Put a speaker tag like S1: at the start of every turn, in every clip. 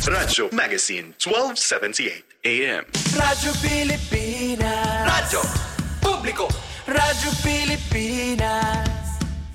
S1: Radyo Magazine 1278 AM.
S2: Radyo Pilipinas.
S3: Radyo Publiko.
S2: Radyo Pilipinas.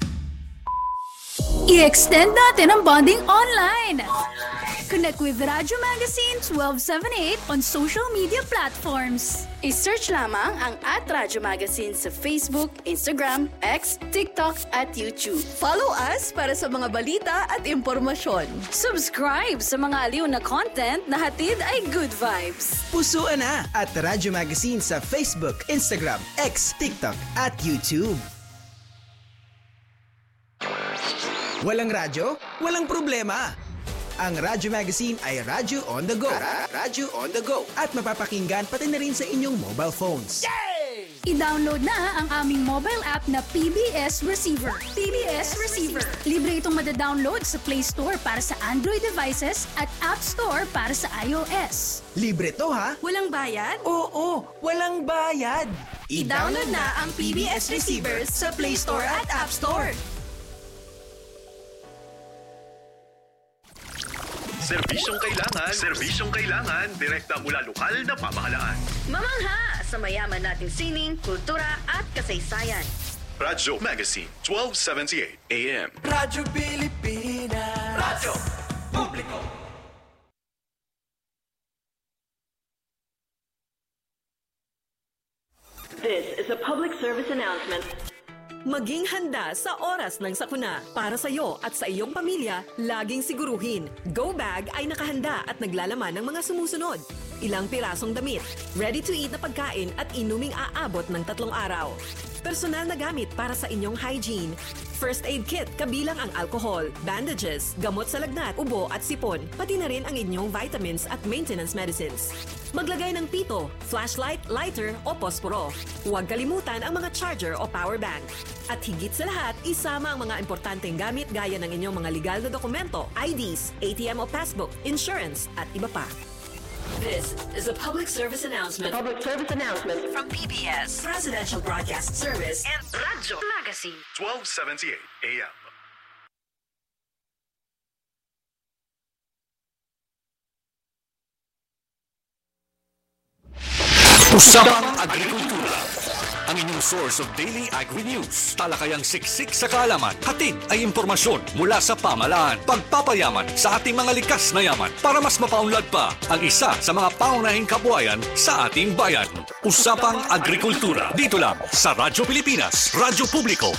S4: I-extend natin ang bonding online. Connect with Radyo Magazine 1278 on social media platforms.
S5: I-search lamang ang @Radyo Magazine sa Facebook, Instagram, X, TikTok at YouTube.
S6: Follow us para sa mga balita at impormasyon.
S5: Subscribe sa mga aliw na content na hatid ay good vibes.
S7: Pusuan na at Radyo Magazine sa Facebook, Instagram, X, TikTok at YouTube. Walang radyo? Walang problema. Ang Radyo Magazine ay Radyo on the go. Radyo on the go. At mapapakinggan pati na rin sa inyong mobile phones.
S2: Yay!
S4: I-download na ang aming mobile app na PBS Receiver. PBS Receiver. Libre itong madadownload sa Play Store para sa Android devices at App Store para sa iOS.
S7: Libre to ha?
S6: Walang bayad?
S2: Oo, walang bayad.
S6: I-download na ang PBS Receiver sa Play Store at App Store.
S1: Serbisyong kailangan, direkta mula lokal na pamahalaan.
S6: Mamangha sa mayaman nating sining, kultura at kasaysayan.
S1: Radyo Magazine 1278 AM.
S2: Radyo Pilipinas.
S3: Radyo Publiko.
S8: This is a public service announcement.
S9: Maging handa sa oras ng sakuna. Para sa iyo at sa iyong pamilya, laging siguruhin. Go Bag ay nakahanda at naglalaman ng mga sumusunod. Ilang pirasong damit, ready-to-eat na pagkain at inuming aabot ng 3 araw. Personal na gamit para sa inyong hygiene. First aid kit kabilang ang alcohol, bandages, gamot sa lagnat, ubo at sipon, pati na rin ang inyong vitamins at maintenance medicines. Maglagay ng pito, flashlight, lighter o posporo. Huwag kalimutan ang mga charger o power bank. At higit sa lahat, isama ang mga importanteng gamit gaya ng inyong mga legal na dokumento, IDs, ATM o passbook, insurance at iba pa.
S8: This is a public service announcement. Public service announcement from PBS, Presidential Broadcast Service, and Radyo Magazine
S1: 1278 AM.
S3: Usapang Agrikultura. Ang inyong source of daily agri-news. Talakayang siksik sa kaalaman. Hatid ay impormasyon mula sa pamahalaan. Pagpapayaman sa ating mga likas na yaman para mas mapaunlad pa ang isa sa mga paunahing kabuhayan sa ating bayan. Usapang Agrikultura. Dito lang sa Radyo Pilipinas, Radyo Publiko,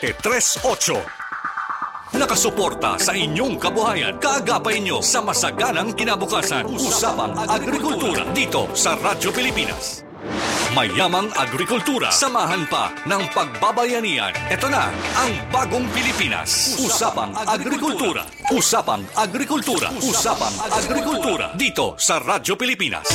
S3: 738. Nakasuporta sa inyong kabuhayan. Kaagapay nyo sa masaganang kinabukasan. Usapang Agrikultura dito sa Radyo Pilipinas. Mayamang agrikultura. Samahan pa ng pagbabayanihan. Ito na ang bagong Pilipinas. Usapang Agrikultura. Usapang Agrikultura. Usapang Agrikultura dito sa Radyo Pilipinas.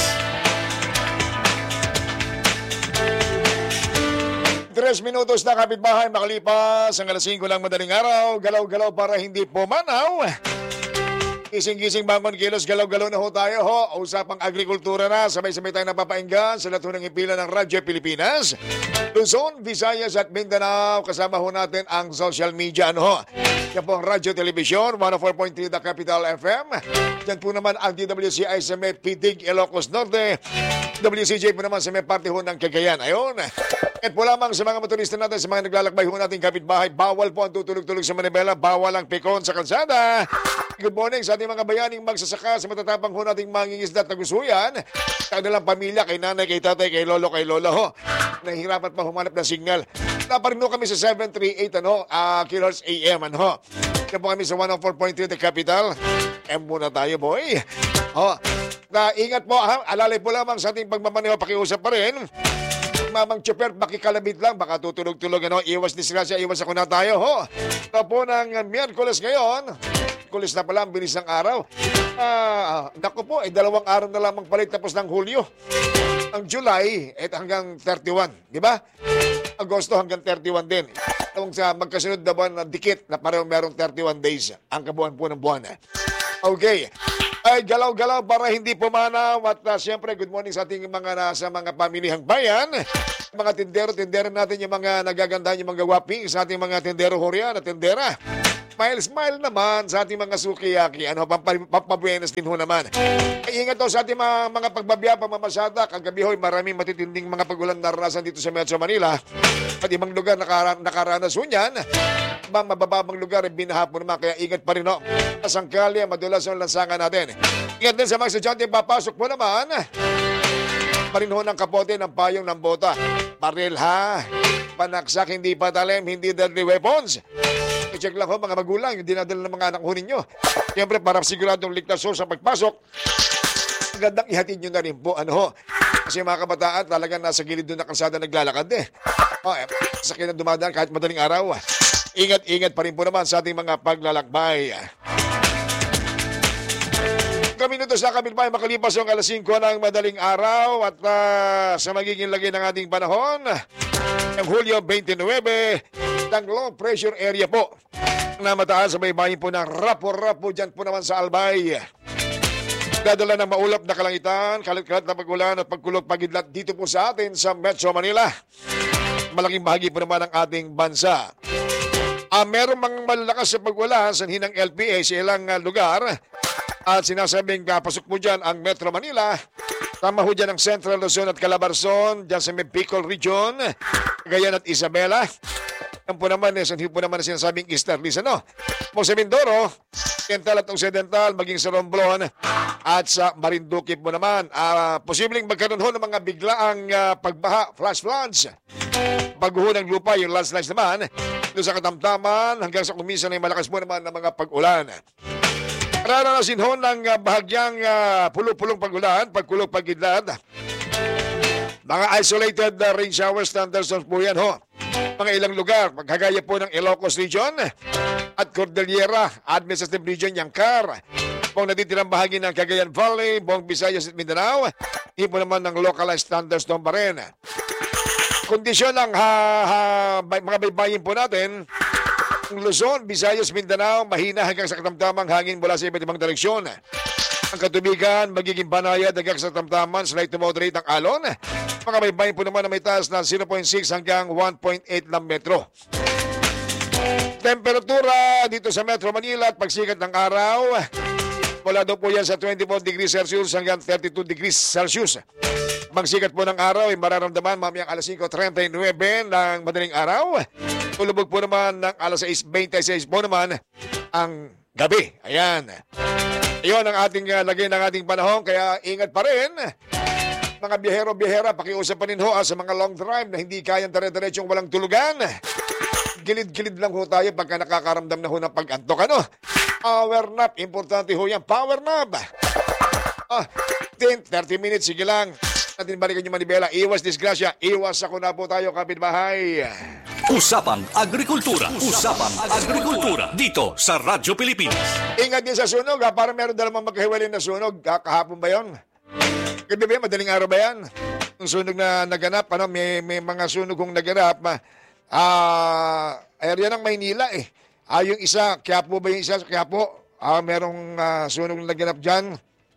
S10: 3 minutos na kapitbahay makalipas ang alas 5 lang madaling araw. Galaw-galaw para hindi pumanaw. Gising-gising bangon kilos, galaw-galaw na ho tayo ho. Usapang agrikultura na, sabay-sabay tayo napapainggan sa lahat ng ipila ng Radyo Pilipinas. Luzon, Visayas at Mindanao, kasama ho natin ang social media. Ano ho? Yan po ang Radyo Television, 104.3 The Capital FM. Yan po naman ang DWCI sa may Pidig, Ilocos Norte. WCJ po naman sa may parte ho ng Cagayan. Ayun. At po lamang sa mga motorista natin, sa mga naglalakbay ho natin kapitbahay, bawal po ang tutulog-tulog sa Manibela, bawal ang pikon sa kalsada. Good morning sa ating mga bayaning magsasaka sa matatapang ho nating mangingisda at nagusuyan. Sa kanilang pamilya, kay nanay, kay tatay, kay lolo, kay lola ho. Nahihirapan pa humanap ng signal. Naparin ho kami sa 738 kHz AM. Yan po kami sa 104.3 The Capital. Muna tayo, boy. Ingat po ha. Alalay po lamang sa ating pagmamaneho. Pakiusap pa rin. Mamang Chopper, makikalabit lang, baka tutulog-tulog, iwas disgrasya, iwas ako na tayo, ho. Ito po ng Miyerkules ngayon, Miyerkules na pala, ang bilis ng araw. Naku po, 2 araw na lamang palit tapos ng Hulyo. Ang July, hanggang 31, di ba? Agosto hanggang 31 din. Itong sa magkasunod na buwan na dikit na parehong merong 31 days, ang kabuuan po ng buwan. Okay. Ay, galaw-galaw para hindi pumanaw. At siyempre, good morning sa ating mga nasa mga pamilihang bayan. Mga tindero natin, yung mga nagagandahan, yung mga gawaping sa ating mga tindero horya na tindera. Smile naman sa ating mga sukiyaki. Pampabuenas din ho naman. Ay, ingat daw sa ating mga pagbabiya, pamamasada. Kagabi ho'y maraming matitinding mga pagulan naranasan dito sa Metro Manila. At ibang lugar nakaranas ho niyan. Mabababang lugar, binahapon naman. Kaya ingat pa rin ho. Sangkali, madulas ang lansangan natin. Ingat din sa mga estudyante, papasok po naman. Parin ho ng kapote ng payong ng bota. Baril ha. Panaksak, hindi patalim, hindi deadly weapons. I-check lang ho mga magulang, yung dinadala ng mga anak ho ninyo. Siyempre, para siguradong ligtas ho sa pagpasok, magandang ihatid nyo na rin po. Ano ho? Kasi mga kabataan, talagang nasa gilid doon na kalsada naglalakad eh. Sakyan na dumadaan kahit madaling araw. Ingat-ingat pa rin po naman sa ating mga paglalakbay. Minutos na kapitbahay makalipas ang alas 5 ng madaling araw at sa magiging lagay ng ating panahon ng Hulyo 29 ng low pressure area po na mataas sa baybayin po ng Rapo-Rapo dyan po naman sa Albay. Dadala ng maulap na kalangitan, kalit-kalit na pagulan at pagkulog pagidlat dito po sa atin sa Metro Manila. Malaking bahagi po naman ng ating bansa. Meron mga malalakas sa pagulan sa hinang LPA sa ilang lugar. At sinasabing pasok po dyan ang Metro Manila. Tama ho dyan ang Central Luzon at Calabarzon, dyan sa Bicol Region, Cagayan at Isabela. Yan po naman, sanhi po naman na sinasabing Easter Lisa, no? Po sa Mindoro, Oriental at Occidental, maging sa Romblon, at sa Marinduque po naman. Posibleng magkaroon ho ng mga biglaang pagbaha, flash floods. Pagguho ng lupa, yung landslides naman, doon sa katamtaman, hanggang sa kuminsan ay malakas po naman ng mga pag-ulan. Naranasin ho ng bahagyang pulong pagulan, pagkulog pagidlad. Mga isolated rain showers, thunderstorms po yan ho. Mga ilang lugar, magkagaya po ng Ilocos Region at Cordillera, Administrative Region, Yangkar. Kung natitirang bahagi ng Cagayan Valley, buong Visayas at Mindanao, hindi po naman ng localized thunderstorm pa rin. Kondisyon ng mga baybayin po natin, Luzon, Visayas, Mindanao, mahina hanggang sa katamtamang hangin mula sa iba't ibang direksyon. Ang katubigan, magiging banayad hanggang sa katamtaman, slight to moderate ang alon. Mga baybayin po naman na may taas na 0.6 hanggang 1.8 na metro. Temperatura dito sa Metro Manila at pagsikat ng araw, mula daw po yan sa 24 degrees Celsius hanggang 32 degrees Celsius. Pagsikat po ng araw ay mararamdaman mamayang alas 5:39 ng madaling araw. Tulubog po naman ng alas 6:26 po naman ang gabi. Ayan. Iyon ang ating lagay ng ating panahon. Kaya ingat pa rin. Mga biyahero-biyahera, pakiusap pa rin ho sa mga long drive na hindi kayang dire-diretsong walang tulugan. Gilid-gilid lang ho tayo pagka nakakaramdam na ho ng pag-antok. Ano? Power nap. Importante ho yan. Power nap. 30 minutes. Sige lang. Natin balikan yung manibela. Iwas disgrasya. Iwas ako na po tayo, kapitbahay.
S3: Usapang Agrikultura. Usapang Agrikultura. Dito sa Radyo Pilipinas.
S10: Ingat din sa sunog. Para meron dalamang magkahiwalay na sunog. Kahapon ba yun? Gabi ba yan? Madaling araw ba yan? Yung sunog na naganap, may mga sunog kong naganap. Area ng Maynila eh. Yung isa, Quiapo ba yung isa? Quiapo. Merong sunog na naganap dyan.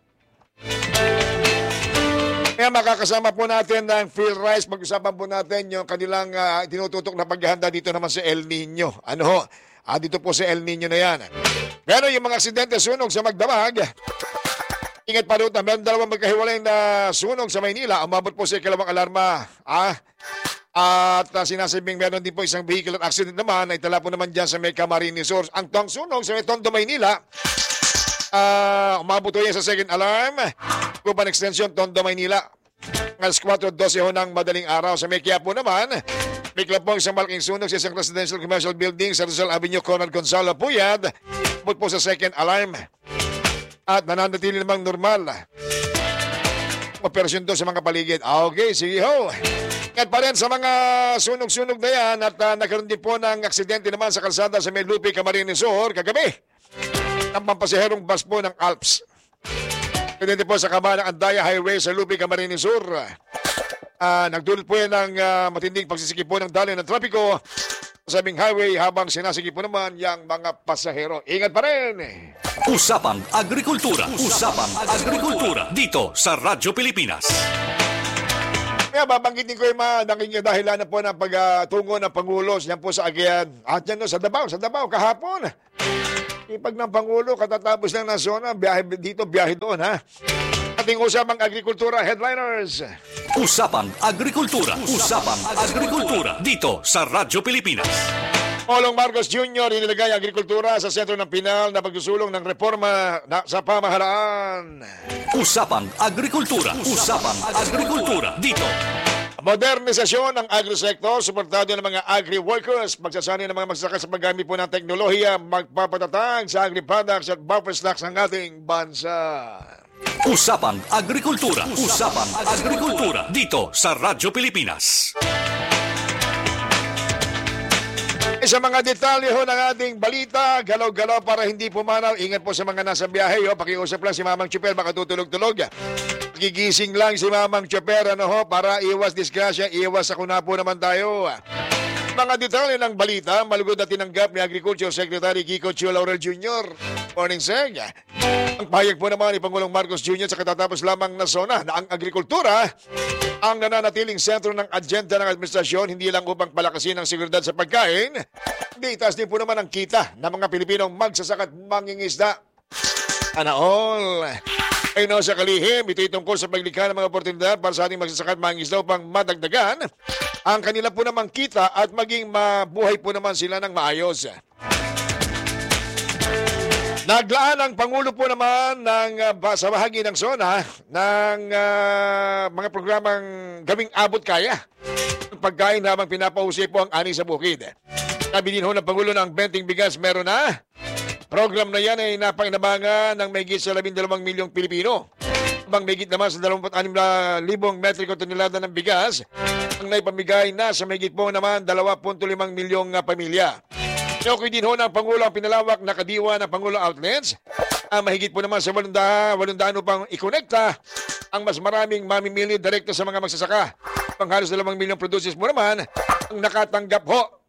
S10: Kaya makakasama po natin ng Phil Rice. Pag-usapan po natin yung kanilang tinututok na paghahanda dito naman sa El Nino. Ano ho? Dito po sa El Nino na yan. Pero yung mga aksidente sunog sa Magdamag, ingat pa rin. Meron dalawang magkahiwalay na sunog sa Maynila. Umabot po sa ikalawang alarma. At sinasabing meron din po isang vehicle accident naman. Itala po naman dyan sa may Camarines Sur. Ang tuwang sunog sa may Tondo, Maynila. Umabot po yan sa second alarm. Kuban Extension, Tondo, Maynila. Alas 4:12 ho ng madaling araw. Sa may Quiapo naman, may klapong isang malaking sunog sa isang residential commercial building sa Rizal Avenue, Conrad Gonzalo, Puyad. Umabot po sa second alarm. At nananatili namang normal operasyon doon sa mga paligid. Okay, sige ho. At pa rin sa mga sunog-sunog na yan at nagkaroon din po ng aksidente naman sa kalsada sa may Lupi, Camarines Sur kagabi. Ang pampasaherong bus po ng Alps. Pwede din po sa Kabanang Andaya Highway sa Lupi, Camarines Sur. Nagdulot po yan ng matinding pagsisikip po ng daloy ng trapiko sa sabing highway habang sinasigip po naman yung mga pasahero. Ingat pa rin!
S3: Usapang Agrikultura. Usapang Agrikultura. Dito sa Radyo Pilipinas.
S10: Kaya babanggitin ko yung mga naging dahilan na po ng pagtungo ng Pangulo yan po sa Agian. At yan no, sa Davao kahapon. Ipag ng Pangulo, katatapos lang ng zona, biyahe dito, biyahe doon, ha? Ating usapang agrikultura, headliners.
S3: Usapang Agrikultura. Usapang Agrikultura. Dito sa Radyo Pilipinas.
S10: Pangulong Marcos Jr. inilagay ang agrikultura sa sentro ng pinal na pagsusulong ng reforma sa pamahalaan.
S3: Usapang Agrikultura. Usapang Agrikultura. Dito.
S10: Modernisasyon ng agri-sector, suportado ng mga agri-workers, magsasanay ng mga magsasaka sa paggamit po ng teknolohiya, magpapatatag sa agri-products at buffer stocks ng ating bansa.
S3: Usapang Agrikultura. Usapang Agrikultura. Dito sa Radyo Pilipinas.
S10: Sa mga detalye ho ng ating balita, galaw-galaw para hindi pumanaw. Ingat po sa mga nasa biyahe. Pakiusap lang si Mamang Chopper, baka tutulog-tulog. Gigising lang si Mamang Chopper para iwas disgrasya, iwas sakuna po naman tayo. Mga detalye ng balita, malugod na tinanggap ni Agriculture Secretary Kiko Chio Laurel Jr. Morning, Seg. Ang pahayag po naman ni Pangulong Marcos Jr. sa katatapos lamang na zona na ang agrikultura ang nananatiling sentro ng agenda ng administrasyon, hindi lang upang palakasin ang seguridad sa pagkain, hindi itaas din po naman ang kita ng mga Pilipinong magsasaka at mangingisda. Sana all. Ay sa kalihim, ito'y tungkol sa paglikha ng mga oportunidad para sa ating magsasaka at mangingisda upang madagdagan ang kanila po namang kita at maging mabuhay po naman sila ng maayos. Naglaan ang Pangulo po naman sa bahagi ng zona ng mga programang gawing abot kaya ng pagkain habang pinapahusay po ang ani sa bukid. Sabi din ho ng Pangulo ng benting bigas meron na. Program na yan ay napanginabangan ng mahigit sa 12 milyong Pilipino. Habang mahigit naman sa 26,000 metriko tonelada ng bigas ang naipamigay na sa mahigit po naman 2.5 milyong pamilya. Yokoy din ho ng Pangulo ang pinalawak na kadiwa ng Pangulo Outlets. Mahigit po naman sa 800 upang ikonekta ang mas maraming mamimili direkto sa mga magsasaka. Pang halos 2 milyong producers mo naman ang nakatanggap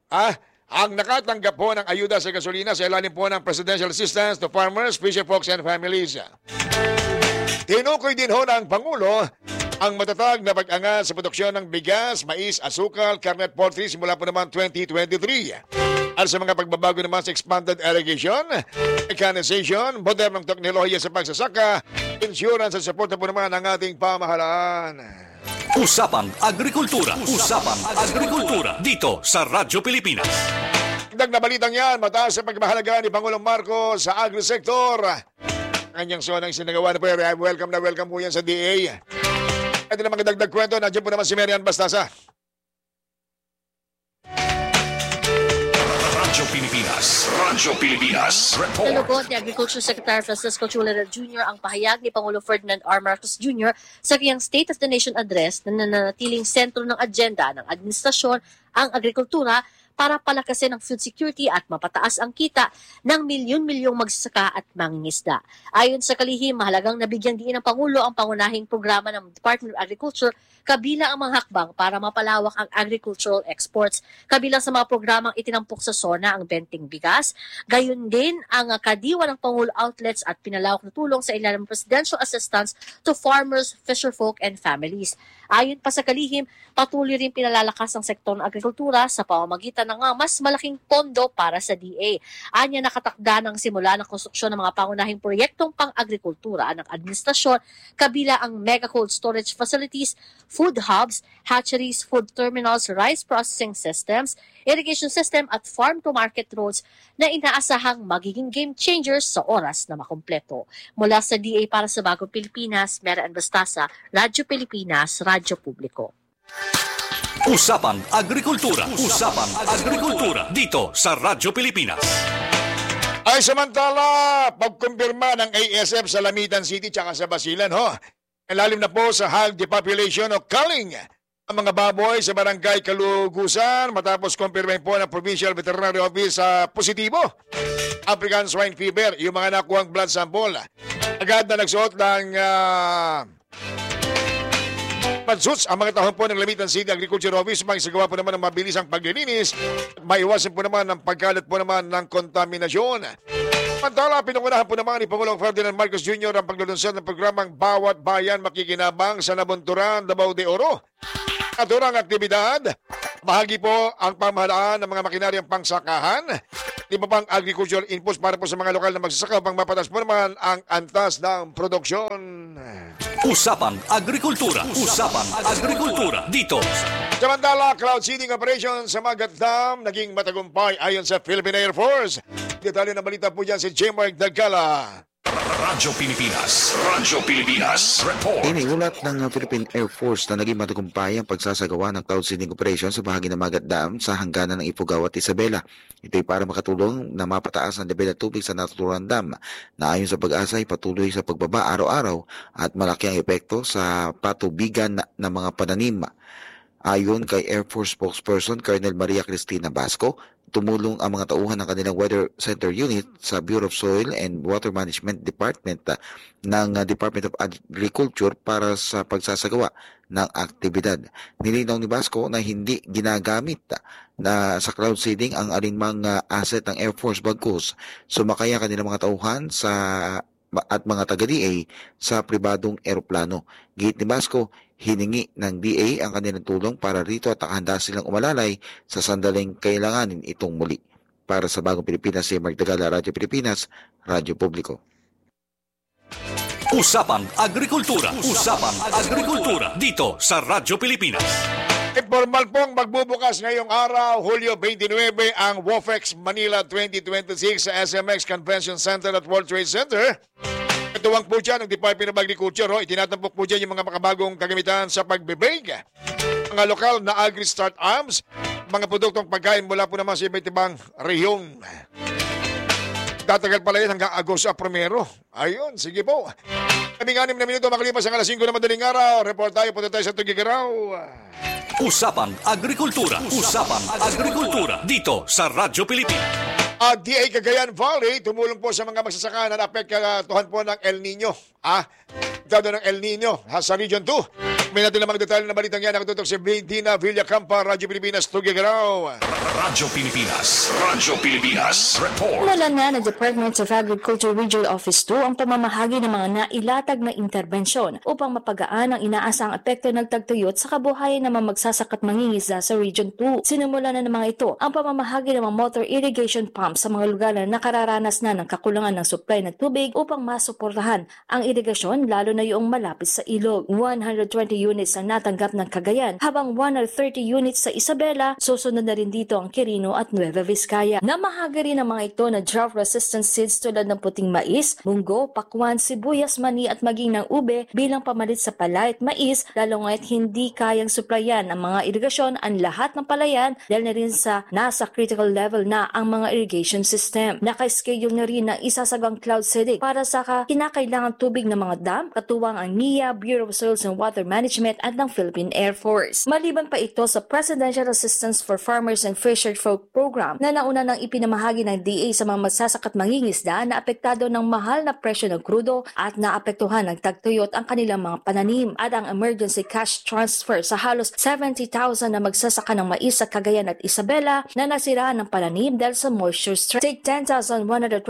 S10: ho ng ayuda sa gasolina sa ilalim po ng Presidential Assistance to Farmers, Fisher Folks and Families. Tinukoy din ho ng Pangulo ang matatag na pag-angat sa produksyon ng bigas, mais, asukal, karne at poultry simula po naman 2023. At sa mga pagbabago naman sa expanded irrigation, mechanization, modernong teknolohiya sa pagsasaka, insurance at suporta po naman ng ating pamahalaan.
S3: Usapang Agrikultura. Usapang Agrikultura. Dito sa Radyo Pilipinas.
S10: Dagdag na balitang yan, mataas sa pagmahalaga ni Pangulong Marcos sa agri-sector. Kanyang sonang sinagawa na po yan. Welcome po yan sa DA. Ito na mga dagdag kwento. Nandiyan po naman si Marian Bastasa.
S3: Radyo Pilipinas. Radyo Pilipinas.
S11: Nalugot ni Agriculture Secretary Francisco Chulera Jr. ang pahayag ni Pangulo Ferdinand R. Marcos Jr. sa kanyang State of the Nation Address na nananatiling sentro ng agenda ng administrasyon ang agrikultura para palakasin ang food security at mapataas ang kita ng milyon-milyong magsasaka at mangingisda. Ayon sa kalihim, mahalagang nabigyang diin ng Pangulo ang pangunahing programa ng Department of Agriculture kabilang ang mga hakbang para mapalawak ang agricultural exports. Kabilang sa mga programang itinampok sa SONA ang benting bigas, gayon din ang kadiwa ng Pangulo Outlets at pinalawak na tulong sa ilalim ng Presidential Assistance to Farmers, Fisherfolk and Families. Ayon pa sa kalihim, patuloy rin pinalalakas ang sektor ng agrikultura sa pamamagitan ng mas malaking pondo para sa DA. Anya nakatakda ng simula ng konstruksyon ng mga pangunahing proyektong pang-agrikultura ng administrasyon, kabila ang mega cold storage facilities, food hubs, hatcheries, food terminals, rice processing systems, irrigation system at farm-to-market roads na inaasahang magiging game changers sa oras na makumpleto. Mula sa DA para sa Bagong Pilipinas, Marian Bastasa, Radyo Pilipinas, Radyo Publiko.
S3: Usapang Agrikultura. Usapang Agrikultura. Dito sa Radyo Pilipinas.
S10: Ay samantala, pagkumpirma ng ASF sa Lamitan City tsaka sa Basilan, lalim na po sa hog depopulation o culling ang mga baboy sa barangay Kalugusan matapos kumpirmahin po ng Provincial Veterinary Office sa positibo African Swine Fever, yung mga nakuhang blood sample. Agad na nagsuot ng pansuits ang mga tahon po ng Lamitan City Agriculture Office magsagawa po naman ng mabilis ang paglilinis at maiwasan po naman ang pagkalat po naman ng kontaminasyon. Samantala, pinungunahan po naman ni Pangulong Ferdinand Marcos Jr. ang paglulunsad ng programang Bawat Bayan Makikinabang sa Nabunturan, Davao de Oro. Naturang aktibidad Bahagi po ang pamahalaan ng mga makinaryang pangsakahan, iba pang agricultural inputs para po sa mga lokal na magsasaka pang mapatas po naman ang antas ng produksyon.
S3: Usapang Agrikultura. Usapang Agrikultura. Dito.
S10: Samantala, cloud seeding operation sa Magat Dam naging matagumpay ayon sa Philippine Air Force. Detalye ng balita po dyan si J. Mark Dagala.
S3: Radyo Pilipinas. Radyo Pilipinas. Report.
S12: Iniulat ng Philippine Air Force na naging matagumpay ang pagsasagawa ng cloud seeding operation sa bahagi ng Magat Dam sa hangganan ng Ifugao at Isabela. Ito ay para makatulong na mapataas ang level ng tubig sa natuturan dam na ayon sa pag-asa ay patuloy sa pagbaba araw-araw at malaki ang epekto sa patubigan ng mga pananim. Ayon kay Air Force spokesperson Colonel Maria Cristina Basco, tumulong ang mga tauhan ng kanilang Weather Center Unit sa Bureau of Soil and Water Management Department ng Department of Agriculture para sa pagsasagawa ng aktibidad. Nilinaw ni Basco na hindi ginagamit na sa cloud seeding ang alinmang asset ng Air Force bagkus sumakay ang kanilang mga tauhan at mga taga-DA sa pribadong eroplano. Gihit ni Basco, hiningi ng DA ang kanilang tulong para rito at nakahanda silang umalalay sa sandaling kailanganin itong muli. Para sa Bagong Pilipinas, si Mark Dagala, Radyo Pilipinas, Radyo Publiko.
S3: Usapang Agrikultura. Usapang Agrikultura. Dito sa Radyo Pilipinas.
S10: Informal pong magbubukas ngayong araw, Hulyo 29, ang WOFEX Manila 2026 sa SMX Convention Center at World Trade Center. Katuwang po dyan ng Department of Agriculture. Itinatampok po dyan yung mga makabagong kagamitan sa pagbibig. Mga lokal na agri-start arms, mga produktong pagkain mula po naman sa iba't ibang rehiyong. Tatagal pala yan hanggang Agosto 1. Ayun, sige po. Kaming 6 na minuto makalipas ang alas 5 na madaling araw. Report tayo, punta tayo sa Tugigaraw.
S3: Usapang Agrikultura. Usapang Agrikultura. Dito sa Radyo Pilipinas.
S10: DA Cagayan Valley, tumulong po sa mga magsasaka na naapektuhan po ng El Nino. Dado ng El Nino sa Region 2. May natin namang detalye na balitang yan. Nakatutok si Dina Villacampa, Radyo Pilipinas, Tugigaraw.
S3: Radyo Pilipinas. Radyo Pilipinas. Report.
S13: Nalan nga ng Department of Agriculture Regional Office 2 ang pamamahagi ng mga nailatag na interbensyon upang mapagaan ang inaasang epekto ng tagtuyot sa kabuhayan ng mga magsasaka at mangingisda sa Region 2. Sinimula na ng mga ito ang pamamahagi ng mga motor irrigation pumps sa mga lugar na nakararanas na ng kakulangan ng supply ng tubig upang masuportahan ang irigasyon lalo na yung malapit sa ilog. 120 units ang natanggap ng Cagayan habang 130 units sa Isabela. Susunod na rin dito ang Quirino at Nueva Vizcaya. Namahagi rin ang mga ito na drought-resistant seeds tulad ng puting mais, munggo, pakwan, sibuyas, mani at maging ng ube bilang pamalit sa palay at mais lalo nga't hindi kayang suplayan ang mga irigasyon ang lahat ng palayan dahil na rin sa nasa critical level na ang mga irrigation system. Naka-schedule na rin ang isasagang cloud seeding para sa kinakailangan tubig ng mga dam, katuwang ang NIA, Bureau of Soils and Water Management at ng Philippine Air Force. Maliban pa ito sa Presidential Assistance for Farmers and Fisher Folk Program na nauna nang ipinamahagi ng DA sa mga magsasaka at mangingisda na apektado ng mahal na presyo ng krudo at naapektuhan ng tagtuyot ang kanilang mga pananim at ang emergency cash transfer sa halos 70,000 na magsasaka ng mais sa Cagayan at Isabela na nasiraan ng pananim dahil sa moisture stress. 10,125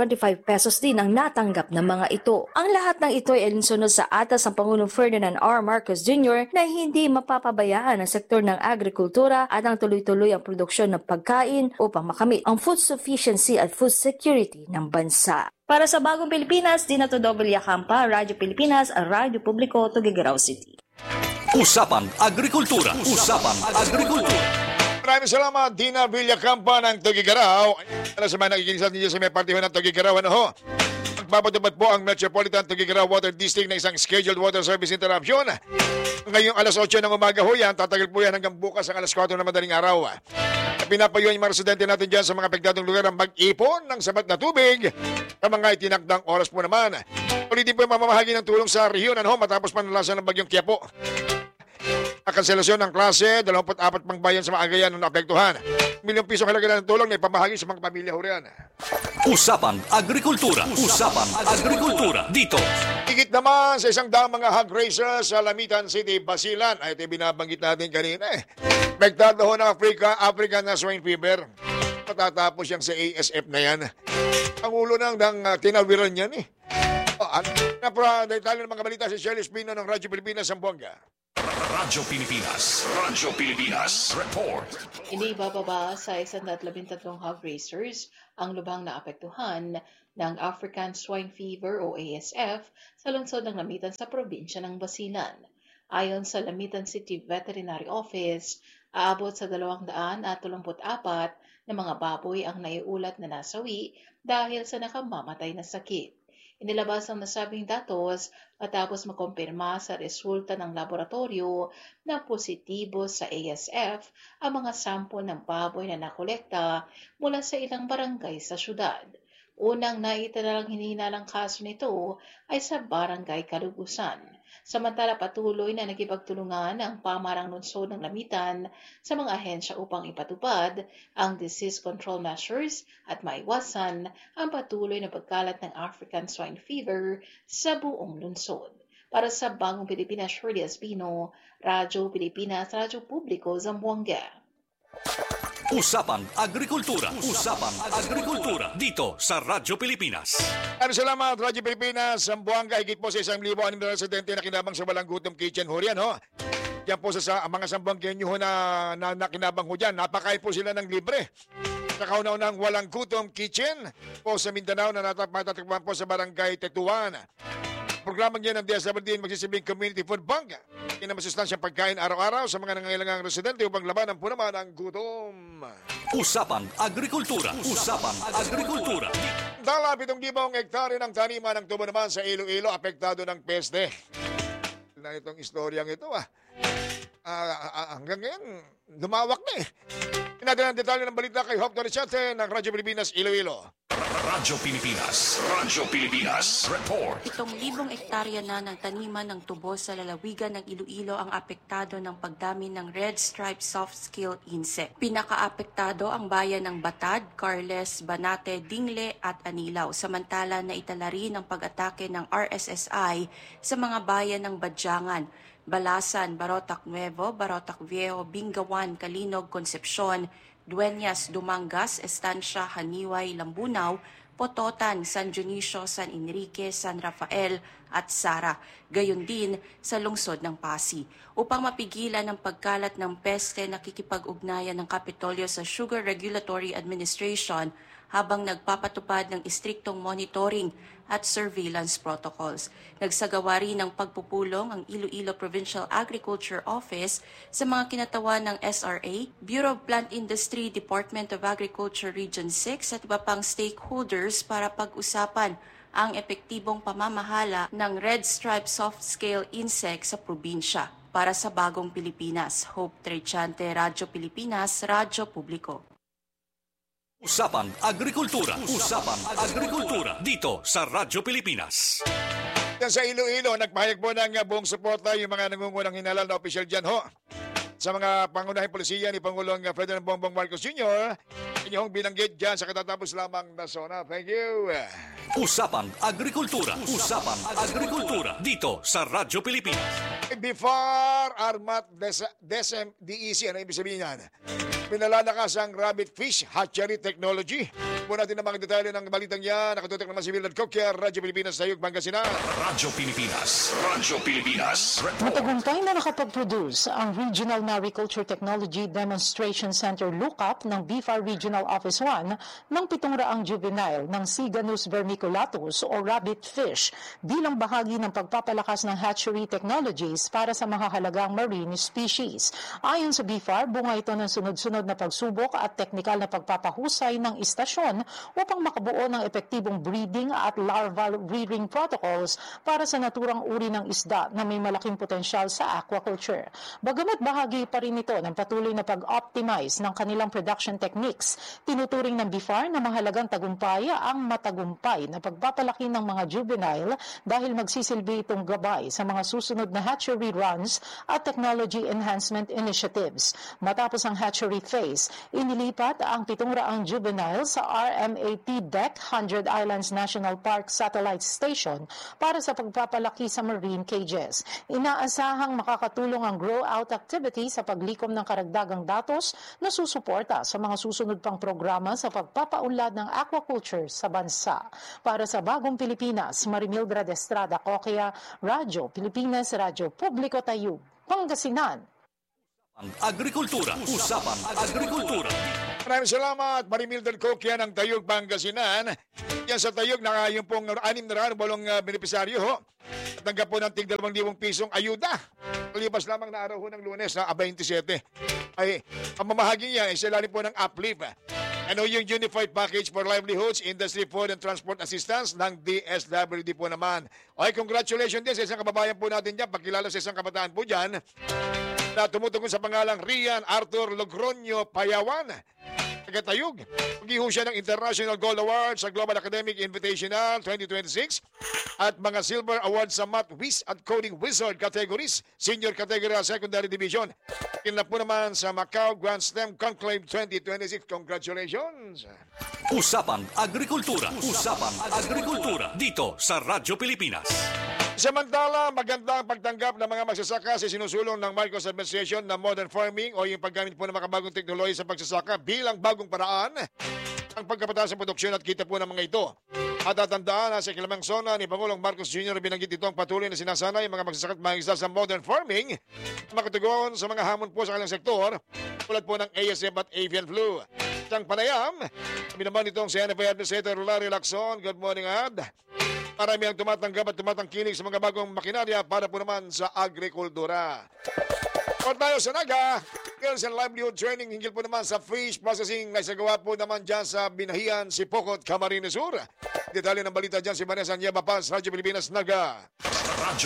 S13: pesos din ang natanggap ng mga ito. Ang lahat ng ito ay alinsunod sa atas ng Pangulong Ferdinand R. Marcos Jr. na hindi mapapabayaan ang sektor ng agrikultura at ang tuloy-tuloy ang produksyon ng pagkain upang makamit ang food sufficiency at food security ng bansa. Para sa Bagong Pilipinas, Dina Villacampa, Radyo Pilipinas, Radyo Publiko, Tugigaraw City.
S3: Usapang Agrikultura. Usapang Agrikultura.
S10: Maraming salamat, Dina Villacampa ng Tugigaraw. Alam sa mga nakikinig sa ninyo sa may partiho ng Tugigaraw, Magpapatupad po ang Metropolitan Tugigaraw Water District na isang scheduled water service interruption. Ngayong alas 8 ng umaga ho yan, tatagal po yan hanggang bukas ang alas 4 ng madaling araw. Pinapayuhan yung mga residente natin dyan sa mga apektadong lugar ang mag-ipon ng sapat na tubig sa mga itinakdang oras po naman. Ulitin po yung mamamahagi ng tulong sa rehiyon matapos panalasan ng bagyong Quiapo. Kanselasyon ng klase, 24 pang bayan sa mga agayan ng naapektuhan. ₱1,000,000 halaga ng tulong na ipamahagi sa mga pamilya ho riyan.
S3: Usapang Agrikultura. Usapang Agrikultura. Dito.
S10: Higit naman sa 100 mga hog raisers sa Lamitan City, Basilan. Ay, ito binabanggit natin kanina Apektado ho ng African Swine Fever. Matatapos yan sa ASF na yan. Ang ulo ng tinawiran yan Detalye ng mga balita si Shirley Espino ng Radyo Pilipinas, Zamboanga.
S3: Radyo Pilipinas. Radyo Pilipinas. Report.
S14: Inibababa sa 113 hog racers ang lubhang naapektuhan ng African Swine Fever o ASF sa lungsod ng Lamitan sa probinsya ng Basilan. Ayon sa Lamitan City Veterinary Office, aabot sa 234 na mga baboy ang naiulat na nasawi dahil sa nakamamatay na sakit. Inilabas ang nasabing datos matapos makumpirma sa resulta ng laboratorio na positibo sa ASF ang mga sampol ng baboy na nakolekta mula sa ilang barangay sa syudad. Unang naitalalang hinihinalang kaso nito ay sa barangay Kalugusan. Samantala patuloy na nakipagtulungan ang pamarang lungsod ng Lamitan sa mga ahensya upang ipatupad ang disease control measures at maiwasan ang patuloy na pagkalat ng African Swine Fever sa buong lungsod. Para sa Bagong Pilipinas, Shirley Espino, Radyo Pilipinas, Radyo Publiko, Zamboanga.
S3: Usapang Agrikultura. Usapang Agrikultura. Dito sa Radyo Pilipinas.
S10: Salamat, Radyo Pilipinas. Zamboanga, higit po sa 1,000 na residente na kinabang sa Walang Gutom Kitchen ho riyan, ho. Yan po sa mga Zamboangenyo ho na kinabang ho dyan. Napakain po sila ng libre. Nakauna-unang Walang Gutom Kitchen po sa Mindanao na matatagpuan po sa Barangay Tetuan. Programang yan ng DSWD magsisilbing Community Food Bank. Inamasustansyang pagkain araw-araw sa mga nangangailangang residente upang labanan po naman ang gutom.
S3: Usapang Agrikultura. Usapang Agrikultura.
S10: Dala 7,000 hektare ng taniman ng tubo naman sa Iloilo apektado ng peste. Na itong istoryang ito hanggang ngayon lumawak na eh. Natin ang detalye ng balita kay Hope Torrechate ng Radyo Pilipinas Iloilo.
S3: Radyo Pilipinas. Radyo Pilipinas. Report.
S15: 7,000 hektarya na ng taniman ng tubo sa lalawigan ng Iloilo ang apektado ng pagdami ng red stripe soft-scale insect. Pinakaapektado ang bayan ng Batad, Carles, Banate, Dingle at Anilaw. Samantala na itala rin ang pag-atake ng RSSI sa mga bayan ng Badyangan, Balasan, Barotac Nuevo, Barotac Viejo, Bingawan, Kalinog, Concepcion, Dueñas, Dumangas, Estancia, Haniway, Lambunaw, Pototan, San Dionisio, San Enrique, San Rafael at Sara. Gayon din sa lungsod ng Pasig. Upang mapigilan ang pagkalat ng peste, nakikipag-ugnayan ng Kapitolyo sa Sugar Regulatory Administration habang nagpapatupad ng istriktong monitoring at surveillance protocols. Nagsagawa rin ng pagpupulong ang Iloilo Provincial Agriculture Office sa mga kinatawan ng SRA, Bureau of Plant Industry, Department of Agriculture Region 6 at iba pang stakeholders para pag-usapan ang epektibong pamamahala ng red stripe soft-scale insect sa probinsya. Para sa Bagong Pilipinas, Hope Torrechate, Radyo Pilipinas, Radyo Publiko.
S3: Usapang Agrikultura. Usapang Agrikultura. Dito sa Radyo Pilipinas.
S10: Sa Iloilo, nagpahayag po ng buong suporta yung mga nangungunang hinalal na opisyal dyan ho. Sa mga pangunahing polisiya ni Pangulong Ferdinand Bongbong Marcos Jr., inyong binanggit dyan sa katatapos lamang na zona. Thank you.
S3: Usapang Agrikultura. Usapang Agrikultura. Dito sa Radyo Pilipinas.
S10: Before Armat DEC, ano ibig sabihin yan? Pinalalakas ang rabbit fish hatchery technology. Muna natin ang mga detalye ng balitang yan. Nakatutok naman si Willard Coquia, Radyo Pilipinas sa Yug, Pangasinan.
S3: Radyo Pilipinas. Radyo Pilipinas.
S16: Matagumpay na nakapag-produce ang Regional Mariculture Technology Demonstration Center LUCAP ng BIFAR Regional Office 1 ng 700 juvenile ng Siganus vermiculatus o rabbit fish bilang bahagi ng pagpapalakas ng hatchery technologies para sa mahahalagang marine species. Ayon sa BIFAR, bunga ito ng sunod-sunod na pagsubok at teknikal na pagpapahusay ng istasyon upang makabuo ng epektibong breeding at larval rearing protocols para sa naturang uri ng isda na may malaking potensyal sa aquaculture. Bagamat bahagi pa rin ito ng patuloy na pag-optimize ng kanilang production techniques, tinuturing ng BIFAR na mahalagang tagumpay ang matagumpay na pagpapalaki ng mga juvenile dahil magsisilbi itong gabay sa mga susunod na hatchery runs at technology enhancement initiatives. Matapos ang hatchery phase. Inilipat ang 700 juvenile sa RMAP Deck 100 Islands National Park Satellite Station para sa pagpapalaki sa marine cages. Inaasahang makakatulong ang grow-out activity sa paglikom ng karagdagang datos na susuporta sa mga susunod pang programa sa pagpapaunlad ng aquaculture sa bansa. Para sa Bagong Pilipinas, Marimildred Estrada Coquia, Radyo Pilipinas, Radyo Publiko Tayug, Pangasinan.
S3: Ang agrikultura, usapang agrikultura.
S10: Maraming salamat, Marimildred Coquia ng Tayug, Pangasinan. Yan sa Tayug, yung pong 608 benepisaryo ho. Tanggap po ng tig 2,000 pisong ayuda. Kalipas lamang na araw ho ng Lunes na 27. Ay, ang mamahaging yan ay sila po ng uplift. Ano yung Unified Package for Livelihoods, Industry, Food and Transport Assistance ng DSWD po naman. Okay, congratulations din sa isang kababayan po natin dyan. Pagkilala sa isang kabataan po dyan na tumutugon sa pangalang Rian Arthur Logroño Payawan. Tagatayug. Pag-iho siya ng International Gold Award sa Global Academic Invitational 2026 at mga Silver Award sa Math Whiz at Coding Wizard categories, Senior Category at Secondary Division. Kinlap po naman sa Macau Grand Slam Conclave 2026. Congratulations!
S3: Usapang agrikultura, usapang agrikultura dito sa Radyo Pilipinas.
S10: Samantala, magandang pagtanggap ng mga magsasaka sa sinusulong ng Marcos Administration na modern farming o yung paggamit po ng makabagong teknolohiya sa pagsasaka bilang bagong paraan ang pagkapataas ng produksyon at kita po ng mga ito. At tatandaan na sa ikilamang sona ni Pangulong Marcos Jr. binanggit itong patuloy na sinasanay mga magsasaka at mga isda sa modern farming makatugon sa mga hamon po sa kanilang sektor tulad po ng ASF at avian flu. Isang panayam, kami naman itong si NFA Administrator Larry Lacson. Good morning, Ad. Marami ang tumatanggap at tumatangkilik sa mga bagong makinarya para po naman sa agrikultura. Or tayo sa Naga, Skills and Livelihood Training hinggil po naman sa fish processing na isagawa po naman dyan sa Binahian, Sipocot, Camarines Sur. Detalye ng balita dyan si Vanessa Nieva Paz, Radyo Pilipinas, Naga.
S3: Radyo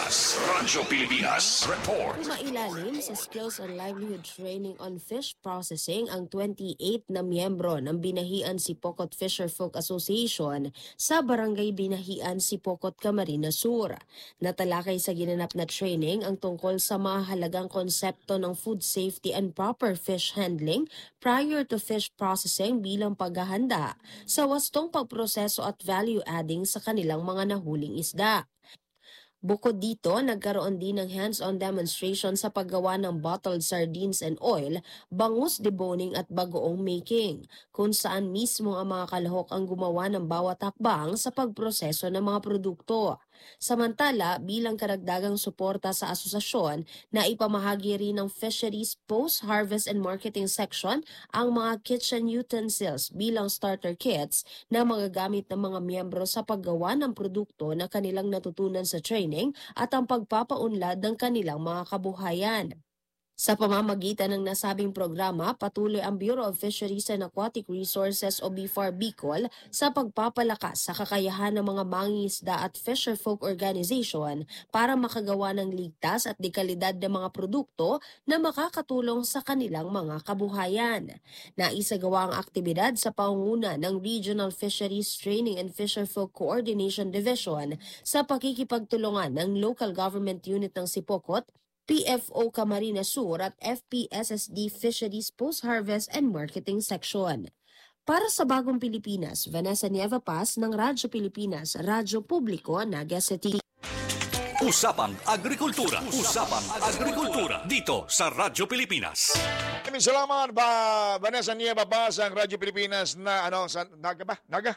S3: Pilipinas Report.
S17: Umailalim sa Skills and Livelihood Training on Fish Processing ang 28 na miyembro ng Binahian Sipocot Fisherfolk Association sa Barangay Binahian, Sipocot, Camarines Sur. Natalakay sa ginanap na training ang tungkol sa mahalagang konsepto ng food safety and proper fish handling prior to fish processing bilang paghahanda sa wastong pagproseso at value adding sa kanilang mga nahuling isda. Bukod dito, nagkaroon din ng hands-on demonstration sa paggawa ng bottled sardines and oil, bangus deboning at bagoong making, kung saan mismo ang mga kalahok ang gumawa ng bawat hakbang sa pagproseso ng mga produkto. Samantala, bilang karagdagang suporta sa asosasyon, na ipamahagi rin ng Fisheries Post-Harvest and Marketing Section ang mga kitchen utensils bilang starter kits na magagamit ng mga miyembro sa paggawa ng produkto na kanilang natutunan sa training at ang pagpapaunlad ng kanilang mga kabuhayan. Sa pamamagitan ng nasabing programa, patuloy ang Bureau of Fisheries and Aquatic Resources o BFAR Bicol sa pagpapalakas sa kakayahan ng mga mangingisda at fisherfolk organization para makagawa ng ligtas at dekalidad ng mga produkto na makakatulong sa kanilang mga kabuhayan. Naisagawa ang aktibidad sa pangunguna ng Regional Fisheries Training and Fisherfolk Coordination Division sa pakikipagtulungan ng Local Government Unit ng Sipocot, PFO Camarines Sur at FPSSD Fisheries Post-Harvest and Marketing Section. Para sa Bagong Pilipinas, Vanessa Nieva Paz ng Radyo Pilipinas, Radyo Publiko, Naga City.
S3: Usapang agrikultura, usapang agrikultura dito sa Radyo Pilipinas.
S10: Maraming salamat Vanessa Nieva Paz ang Radyo Pilipinas na sa Naga ba? Naga?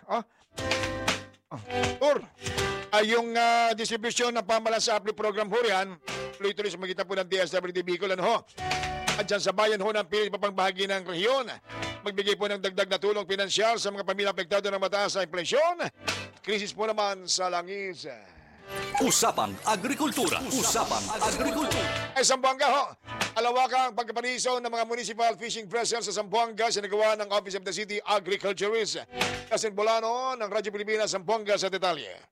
S10: Tour. Yung distribusyon ng pamalas sa Apli Program ho yan, tuloy-tuloy sa magitan po ng DSWD Bicol. At dyan sa bayan ho ng pilit papangbahagi ng rehiyon, magbigay po ng dagdag na tulong pinansyal sa mga pamilya apektado ng mataas sa inflasyon. Krisis po naman sa langis.
S3: Usapang agrikultura, usapang agrikultura.
S10: Ay Zamboanga ho, alawakang pagkapaniso ng mga municipal fishing vessels sa Zamboanga sinagawa ng Office of the City Agriculturist. Kasin Bolano ng Radyo Pilipinas, Zamboanga sa detalye.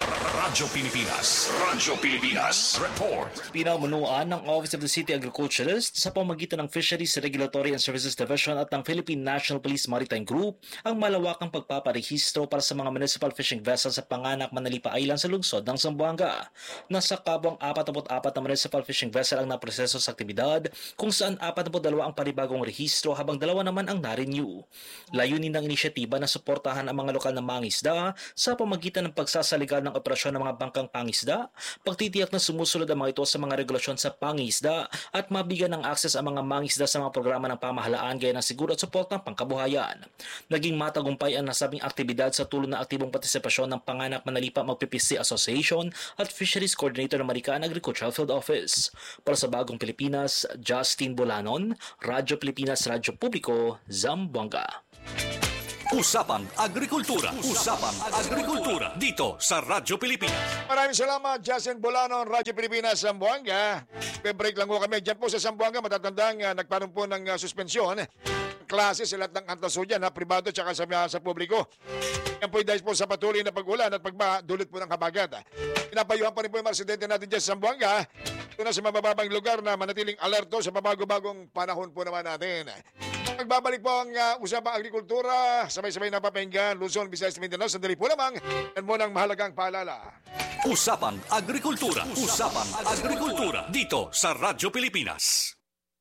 S3: Radyo Pilipinas. Radyo Pilipinas. Report.
S18: Pinamunuan ng Office of the City Agriculturist sa pamamagitan ng Fisheries Regulatory and Services Division at ng Philippine National Police Maritime Group ang malawakang pagpaparehistro para sa mga municipal fishing vessels sa Panganak, Manalipa Island sa lungsod ng Zamboanga. Nasa kabwang 44 na municipal fishing vessel ang naproseso sa aktibidad kung saan 42 ang panibagong rehistro habang 2 naman ang na-renew. Layunin ng inisyatiba na suportahan ang mga lokal na mangisda sa pamamagitan ng pagsasaligal ng operasyon ng mga bangkang pangisda, pagtitiyak na sumusunod ang mga ito sa mga regulasyon sa pangisda at mabigyan ng akses ang mga mangisda sa mga programa ng pamahalaan gaya ng siguro at support ng pangkabuhayan. Naging matagumpay ang nasabing aktibidad sa tulong ng aktibong partisipasyon ng Panganak, Manalipa Mag-PPC Association at Fisheries Coordinator ng Maricaan Agricultural Field Office. Para sa Bagong Pilipinas, Justin Bolanon, Radyo Pilipinas, Radyo Publiko, Zamboanga.
S3: Usapang Agrikultura. Usapang Agrikultura. Dito sa Radyo Pilipinas.
S10: Maraming salamat, Justin Bolanon, Radyo Pilipinas, Zamboanga. Break lang po kami. Diyan po sa Zamboanga, matatandang nagparoon po ng suspensyon. Klase sa lahat ng antasudyan, pribado at sa publiko. Yan po dahil po sa patuloy na pag-ulan at pagdulot po ng habagat. Pinapayuhan pa rin po yung mga residente natin dyan sa Zamboanga. Ito na sa mabababang lugar na manatiling alerto sa pabago-bagong panahon po naman natin. Magbabalik po ang usapang agrikultura. Sabay-sabay na papahinggan, Luzon, Visayas, Mindanao. Sandali po lamang. Yan mo ng mahalagang paalala.
S3: Usapang Agrikultura. Usapang Agrikultura. Dito sa Radyo Pilipinas.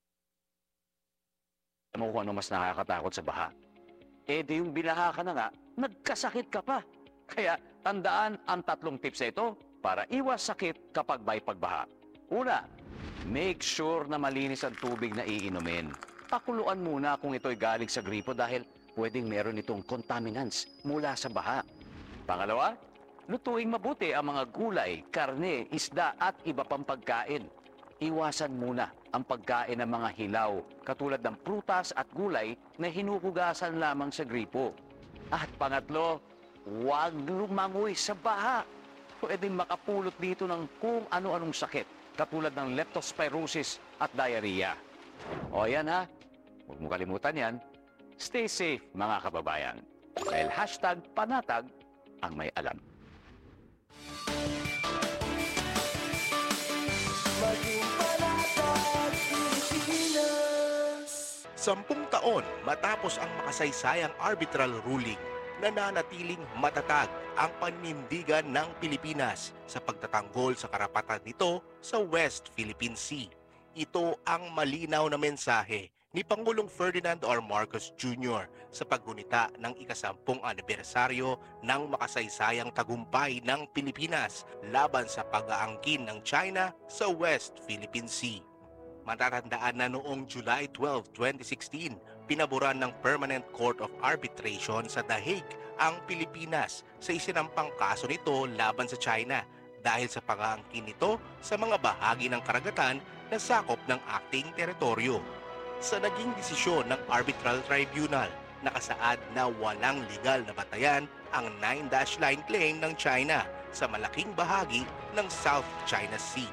S19: Alam mo kung ano mas nakakatakot sa baha? Eh di yung binaha ka na nga, nagkasakit ka pa. Kaya tandaan ang 3 tips na ito para iwas sakit kapag may pagbaha. Una, make sure na malinis ang tubig na iinumin. Pakuluan muna kung ito'y galing sa gripo dahil pwedeng meron itong contaminants mula sa baha. Pangalawa, lutuing mabuti ang mga gulay, karne, isda at iba pang pagkain. Iwasan muna ang pagkain ng mga hilaw katulad ng prutas at gulay na hinuhugasan lamang sa gripo. At pangatlo, huwag lumangoy sa baha. Pwedeng makapulot dito ng kung ano-anong sakit katulad ng leptospirosis at diarrhea. O yan ha, huwag mo kalimutan yan. Stay safe mga kababayan. Dahil #panatag ang may alam.
S2: Maging panatag, Pilipinas.
S20: 10 taon matapos ang makasaysayang arbitral ruling, nananatiling matatag ang paninindigan ng Pilipinas sa pagtatanggol sa karapatan nito sa West Philippine Sea. Ito ang malinaw na mensahe ni Pangulong Ferdinand R. Marcos Jr. sa paggunita ng ika-10 anibersaryo ng makasaysayang tagumpay ng Pilipinas laban sa pag-aangkin ng China sa West Philippine Sea. Matatandaan na noong July 12, 2016, pinaboran ng Permanent Court of Arbitration sa The Hague ang Pilipinas sa isinampang kaso nito laban sa China dahil sa pag-aangkin nito sa mga bahagi ng karagatan na sakop ng acting teritoryo. Sa naging desisyon ng Arbitral Tribunal, nakasaad na walang legal na batayan ang 9-dash line claim ng China sa malaking bahagi ng South China Sea.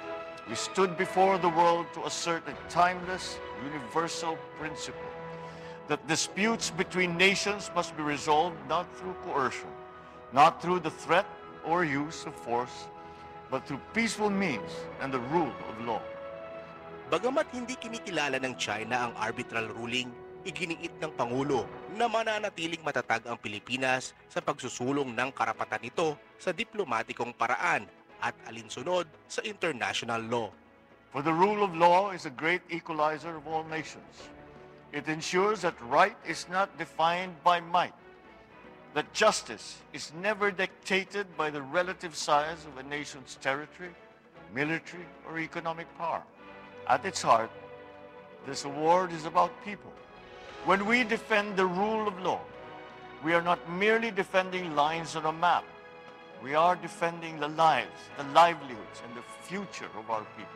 S21: We stood before the world to assert a timeless, universal principle that disputes between nations must be resolved not through coercion, not through the threat or use of force, but through peaceful means and the rule of law.
S20: Bagamat hindi kinikilala ng China ang arbitral ruling, iginiit ng Pangulo na mananatiling matatag ang Pilipinas sa pagsusulong ng karapatan nito sa diplomatikong paraan at alinsunod sa international law.
S21: For the rule of law is a great equalizer of all nations. It ensures that right is not defined by might, that justice is never dictated by the relative size of a nation's territory, military, or economic power. At its heart, this award is about people. When we defend the rule of law, we are not merely defending lines on a map. We are defending the lives, the livelihoods, and the future of our people.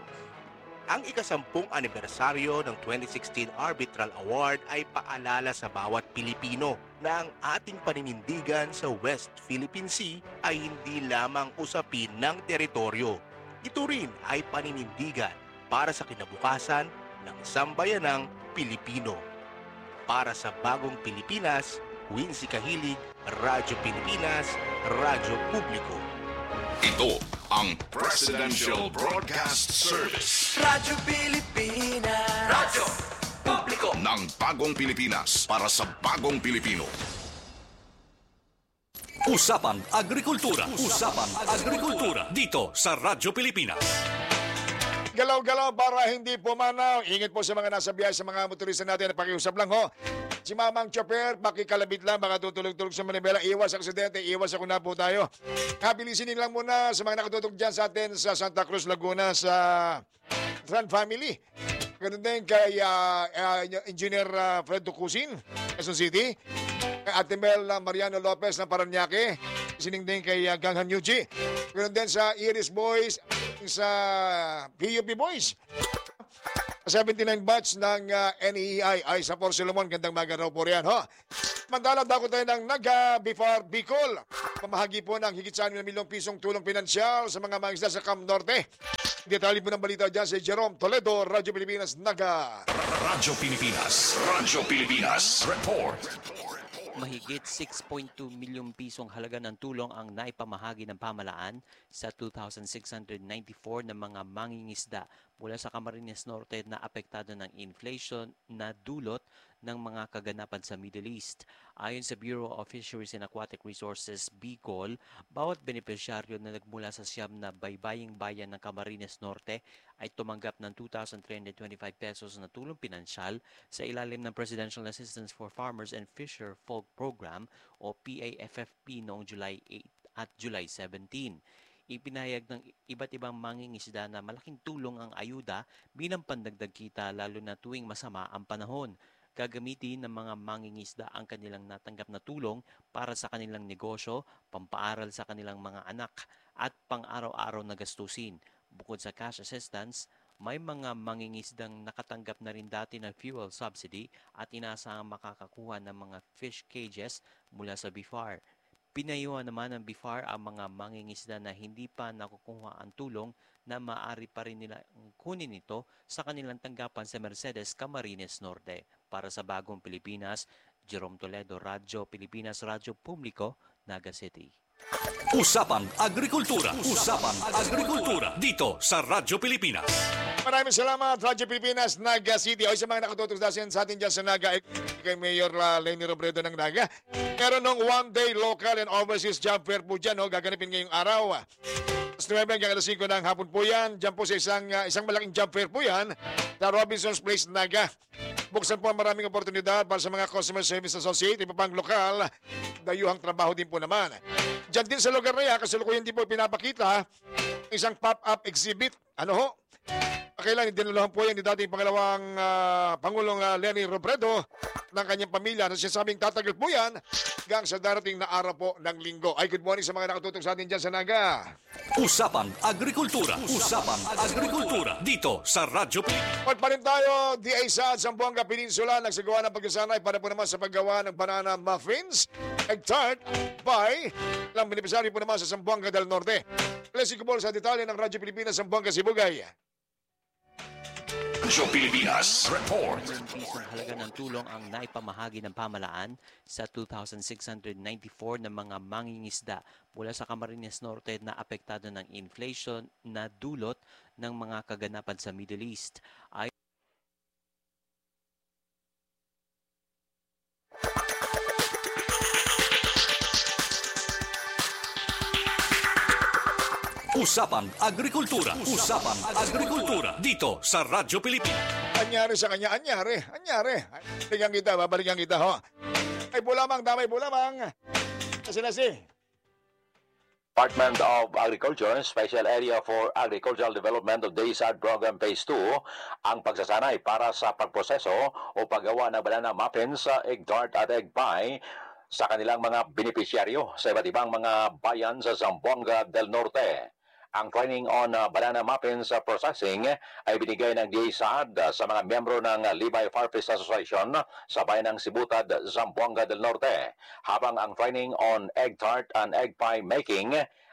S20: Ang ika-10 anibersaryo ng 2016 Arbitral Award ay paalala sa bawat Pilipino na ang ating paninindigan sa West Philippine Sea ay hindi lamang usapin ng teritoryo. Ito rin ay paninindigan para sa kinabukasan ng sambayanang Pilipino. Para sa Bagong Pilipinas, Wincy Kahilig, Radyo Pilipinas, Radyo Publiko.
S3: Ito ang Presidential Broadcast Service.
S2: Radyo Pilipinas.
S3: Radyo Publiko ng Bagong Pilipinas para sa Bagong Pilipino. Usapang Agrikultura. Usapang Agrikultura dito sa Radyo Pilipinas.
S10: Galaw-galaw para hindi pumanaw. Ingat po sa mga nasa biyahe, sa mga motorista natin. Pakiusap lang ho. Si Mamang Chopper, pakikalabit lang, baka tutulog-tulog sa Manibela. Iwas aksidente, iwas ako na po tayo. Kabilisin lang muna sa mga nakatutok dyan sa atin sa Santa Cruz, Laguna, sa Tran Family. Ganun din kay Engineer Fred Ducusin, Quezon City. Kay Ate Mel Mariano Lopez ng Paranaque. Sining din kay Ganghan Yuji. Ganun din sa Iris Boys, sa PUP Boys. 79 batch ng NEI ay sa Port Solomon. Gandang maga raw po riyan, ho. Mandala dako tayo ng Naga Bifar Bicol. Pamahagi po ng higit sa 6 milyong pisong tulong pinansyal sa mga mangisda sa Cam Norte. Detalye po ng balita dyan si Jerome Toledo, Radyo Pilipinas, Naga.
S3: Radyo Pilipinas. Radyo Pilipinas. Report.
S5: Mahigit 6.2 milyong pisong halaga ng tulong ang naipamahagi ng pamalaan sa 2,694 na mga mangingisda mula sa Camarines Norte na apektado ng inflation na dulot ng mga kaganapan sa Middle East. Ayon sa Bureau of Fisheries and Aquatic Resources, BICOL, bawat benepisyaryo na nagmula sa siyam na baybaying bayan ng Camarines Norte ay tumanggap ng 2,325 pesos na tulong pinansyal sa ilalim ng Presidential Assistance for Farmers and Fisher Folk Program o PAFFP noong July 8 at July 17. Ipinahayag ng iba't ibang mangingisda na malaking tulong ang ayuda bilang pandagdag kita lalo na tuwing masama ang panahon. Gagamitin ng mga mangingisda ang kanilang natanggap na tulong para sa kanilang negosyo, pampaaral sa kanilang mga anak at pang-araw-araw na gastusin. Bukod sa cash assistance, may mga mangingisdang nakatanggap na rin dati ng fuel subsidy at inaasahang makakakuha ng mga fish cages mula sa BIFAR. Pinayuhan naman ng BIFAR ang mga mangingisda na hindi pa nakukuha ang tulong na maaari pa rin nila kunin ito sa kanilang tanggapan sa Mercedes, Camarines Norte. Para sa Bagong Pilipinas, Jerome Toledo, Radyo Pilipinas, Radyo Publiko, Naga City.
S3: Usapang Agrikultura. Usapang Agrikultura dito sa Radyo Pilipinas.
S10: Maraming salamat, Radyo Pilipinas, Naga City. O sa mga nakatutok sa atin dyan sa Naga, kay Mayor Lenny Robredo ng Naga. Meron ng one-day local and overseas job fair po dyan, gaganapin ngayong araw. Sa 9 hanggang alas 5 ng hapon po yan. Diyan po sa isang malaking job fair po yan sa Robinson's Place, Naga. Buksan po ang maraming oportunidad para sa mga customer service associate, iba pang lokal, dayuhang trabaho din po naman. Diyan din sa lugar na yan, kasalukuyan din po pinapakita isang pop-up exhibit. Ano ho? Kailan dinalahan po yan ni dating pangalawang Pangulong Lenny Robredo ng kanyang pamilya na sinasabing tatagal po yan hanggang sa darating na araw po ng linggo. Ay, good morning sa mga nakatutok sa atin dyan sa Naga.
S3: Usapang Agrikultura. Usapang Agrikultura dito sa Radyo Pilipinas.
S10: Pa rin tayo, DA Saad, Zamboanga Peninsula, nagsagawa ng pagkasanay para po naman sa paggawa ng banana muffins, egg tart, by lang benepisaryo po naman sa Zamboanga del Norte. Leslie Cubol sa detalye ng Radyo Pilipinas, Zamboanga, Sibugay.
S3: Radyo Pilipinas Report.
S5: Pisong halaga ng tulong ang naipamahagi ng pamalaan sa 2,694 na mga mangingisda mula sa Camarines Norte na apektado ng inflation na dulot ng mga kaganapan sa Middle East.
S3: Usapang Agrikultura. Usapang Agrikultura dito sa Radyo Pilipinas.
S10: Anyari sa kanya, anyari. Babalikan kita, ho. Ay, bulamang, damay bulamang. Nasi.
S19: Department of Agriculture, Special Area for Agricultural Development of DaySAD Program Phase 2 ang pagsasanay para sa pagproseso o paggawa ng banana muffins, egg tart at egg pie sa kanilang mga benepisyaryo sa iba't ibang mga bayan sa Zamboanga del Norte. Ang training on banana muffins processing ay binigay ng DaySAD sa mga miyembro ng Libay Farmers Association sa bayan ng Sibutad, Zamboanga del Norte. Habang ang training on egg tart and egg pie making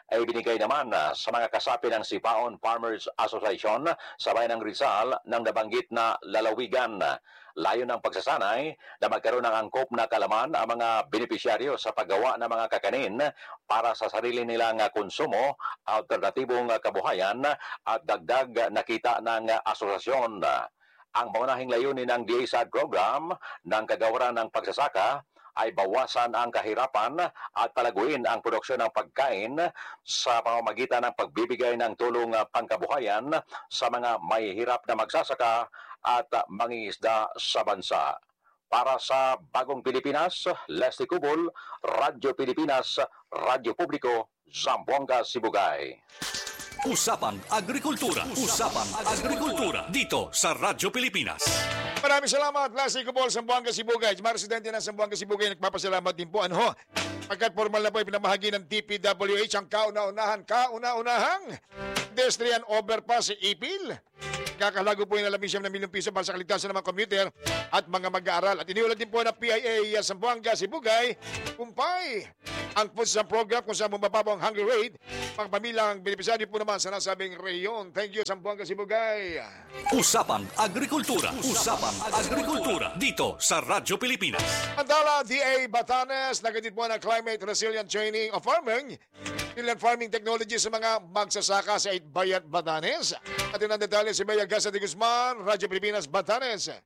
S19: ay binigay naman sa mga kasapi ng Sipaon Farmers Association sa bayan ng Rizal ng nabanggit na lalawigan. Layon ng pagsasanay na magkaroon ng angkop na kalaman ang mga benepisyaryo sa paggawa ng mga kakanin para sa sarili nilang konsumo, alternatibong kabuhayan at dagdag na kita ng asosasyon. Ang pangunahing layunin ng DSAD program ng kagawaran ng pagsasaka ay bawasan ang kahirapan at palaguin ang produksyon ng pagkain sa pamamagitan ng pagbibigay ng tulong pangkabuhayan sa mga mahihirap na magsasaka at mangingisda sa bansa. Para sa Bagong Pilipinas, Leslie Cubol, Radyo Pilipinas, Radyo Publiko, Zamboanga, Sibugay.
S3: Usapang Agrikultura. Usapang Agrikultura. Dito sa Radyo Pilipinas.
S10: Maraming salamat, Leslie Cubol, Zamboanga, Sibugay. Mga residente ng Zamboanga, Sibugay, nagpapasalamat din po. Pagkat formal na po ay pinamahagi ng DPWH ang kauna-unahang pedestrian overpass sa Ipil. Kakalago po yung 11 milyong piso para sa kaligtasan ng mga commuter at mga mag-aaral. At iniulat din po ng PIA Zamboanga, Sibugay, kumpay ang food stamp program kung saan bumababa ang hunger rate. Mga pamilyang benepisyaryo po naman sa nasabing reyon. Thank you, Zamboanga, Sibugay.
S3: Usapang Agrikultura. Usapang Agrikultura. Dito sa Radyo Pilipinas.
S10: Andala, DA Batanes, nagatid po ng Climate Resilient Training of Farming, Resilient Farming Technology sa mga magsasaka sa Itbayat, Batanes. At yun ang detalye si Mayor Gasa de Guzman, Radyo Pilipinas, Batanes.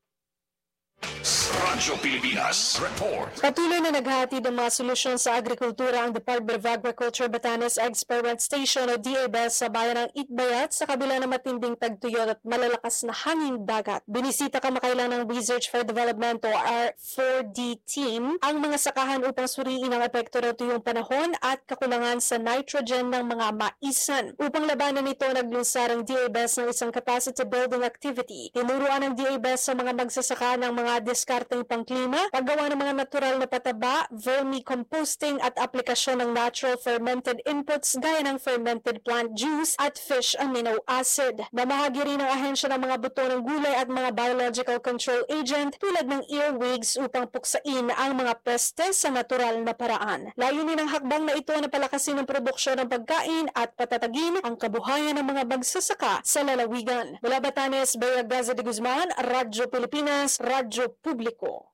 S3: Radyo Pilipinas Report.
S16: Patuloy na naghahatid ng mga solusyon sa agrikultura ang Department of Agriculture Batanes Experiment Station o DABES sa bayan ng Itbayat sa kabila ng matinding tagtuyot at malalakas na hangin dagat. Binisita kamakailan ng Research for Development o R4D team ang mga sakahan upang suriin ang epekto ng tuyong panahon at kakulangan sa nitrogen ng mga maisan. Upang labanan ito, naglunsad ang DABES ng isang capacity building activity. Tinuruan ng DABES sa mga magsasaka ng mga diskarteng pangklima, paggawa ng mga natural na pataba, vermicomposting at aplikasyon ng natural fermented inputs gaya ng fermented plant juice at fish amino acid. Mamahagi rin ang ahensya ng mga buto ng gulay at mga biological control agent tulad ng earwigs upang puksain ang mga peste sa natural na paraan. Layunin ng hakbang na ito na palakasin ang produksyon ng pagkain at patatagin ang kabuhayan ng mga magsasaka sa lalawigan. Mula Batanes, Bea Gaza de Guzman, Radyo Pilipinas, Radyo Publiko.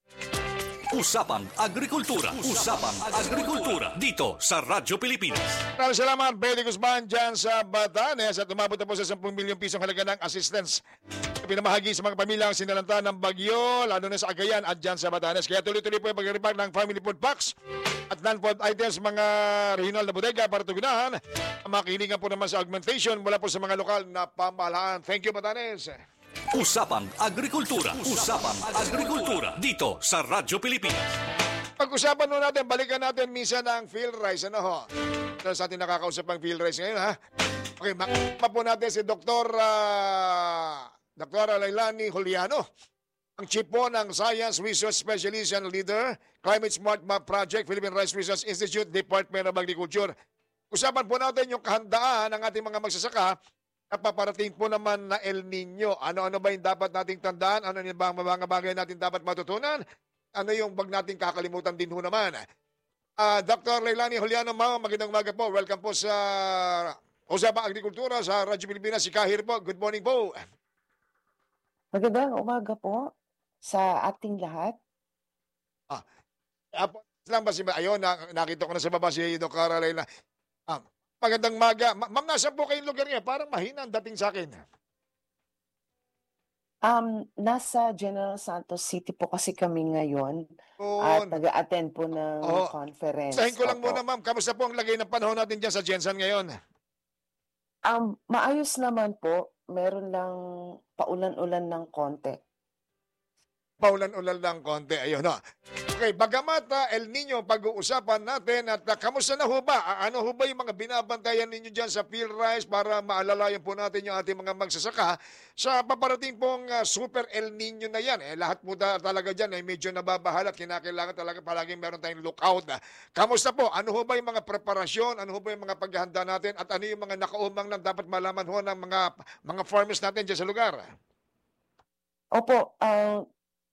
S3: Usapang Agrikultura. Usapang Agrikultura. Dito sa Radyo Pilipinas.
S10: Maraming salamat, Bea de Guzman, dyan sa Batanes at umabot na po sa 10 milyong pisong halaga ng assistance. Pinamahagi sa mga pamilyang sinalanta ng bagyo, lalo na sa Agayan at dyan sa Batanes. Kaya tuloy-tuloy po yung pag-repack ng family food packs at non-food items mga regional na bodega para tugunahan. Makilingan po naman sa augmentation mula po sa mga lokal na pamahalaan. Thank you, Batanes.
S3: Usapang Agrikultura. Usapang Agrikultura. Dito sa Radyo Pilipinas.
S10: Pag-usapan nun natin, balikan natin minsan ang field rice. Ano ho? Ito sa atin nakakausap ang field rice ngayon, ha? Okay, makikita po natin si Dr. Lailani Juliano, ang chief po ng Science Research Specialist and Leader, Climate Smart Map Project, Philippine Rice Research Institute, Department of Agriculture. Usapan po natin yung kahandaan ng ating mga magsasaka at paparating po naman na El Nino. Ano-ano ba yung dapat nating tandaan? Ano yung mga bagay natin dapat matutunan? Ano yung bag natin kakalimutan din ho naman? Dr. Lailani Juliano, ma'am, magandang umaga po. Welcome po sa Usapang Agrikultura sa Radyo Pilipinas. Si Kahir po. Good morning po.
S4: Magandang umaga po sa ating lahat.
S10: Lang ba si ayun, nakita ko na sa baba si Dr. Lailani. Magandang maga. Ma'am, nasa po kayong lugar niya? Parang mahina ang dating sa akin.
S4: Nasa General Santos City po kasi kami ngayon at nag-attend po ng conference.
S10: Sahin ko lang muna, ma'am. Kamusta po ang lagay ng panahon natin dyan sa Jensen ngayon?
S4: Maayos naman po. Meron lang paulan-ulan ng konti.
S10: Paulan-ulan ng konti. Ayun, no? Okay, bagamat El Nino pag-uusapan natin at kamusta na ho ba? Ano ho ba yung mga binabantayan ninyo dyan sa field rice para maalalayan po natin yung ating mga magsasaka sa paparating pong super El Nino na yan? Lahat po talaga dyan medyo nababahala at kinakailangan talaga palaging meron tayong lookout. Kamusta po? Ano ho ba yung mga preparasyon? Ano ho ba yung mga paghahanda natin? At ano yung mga nakaumang na dapat malaman ho ng mga farmers natin dyan sa lugar?
S4: Opo,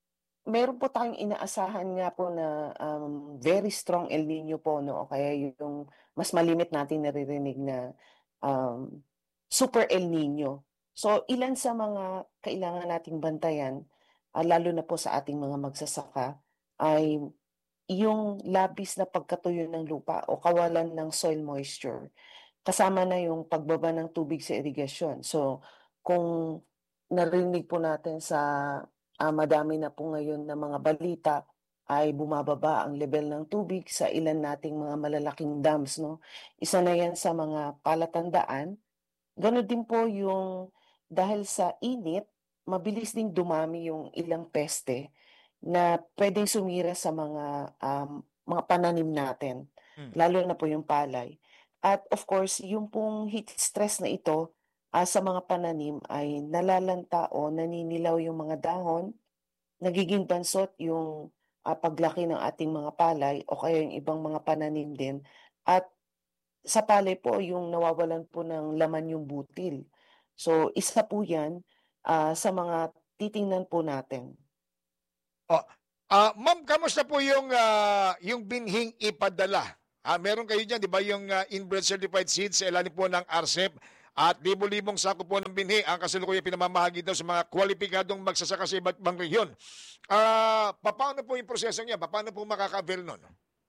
S4: meron po tayong inaasahan nga po na very strong El Nino po, no? O kaya yung mas malimit natin naririnig na super El Nino. So ilan sa mga kailangan nating bantayan, lalo na po sa ating mga magsasaka, ay yung labis na pagkatuyo ng lupa o kawalan ng soil moisture. Kasama na yung pagbaba ng tubig sa irigasyon. So kung narinig po natin sa madami na po ngayon na mga balita ay bumababa ang level ng tubig sa ilan nating mga malalaking dams, no? Isa na yan sa mga palatandaan. Ganon din po yung dahil sa init, mabilis ding dumami yung ilang peste na pwedeng sumira sa mga pananim natin, lalo na po yung palay. At of course, yung pong heat stress na ito sa mga pananim ay nalalanta o naninilaw yung mga dahon, nagiging bansot yung paglaki ng ating mga palay o kaya yung ibang mga pananim din. At sa palay po, yung nawawalan po ng laman yung butil. So, isa po yan sa mga titingnan po natin.
S10: Ma'am, kamusta po yung binhing ipadala? Meron kayo dyan, di ba, yung inbred certified seeds sa ilalim po ng RCEP at libo-libong sako po ng binhi ang kasalukuyan pinamamahagi daw sa mga kwalipikadong magsasaka sa iba't ibang rehiyon. Paano po yung proseso niya? Paano po makaka-avail nun?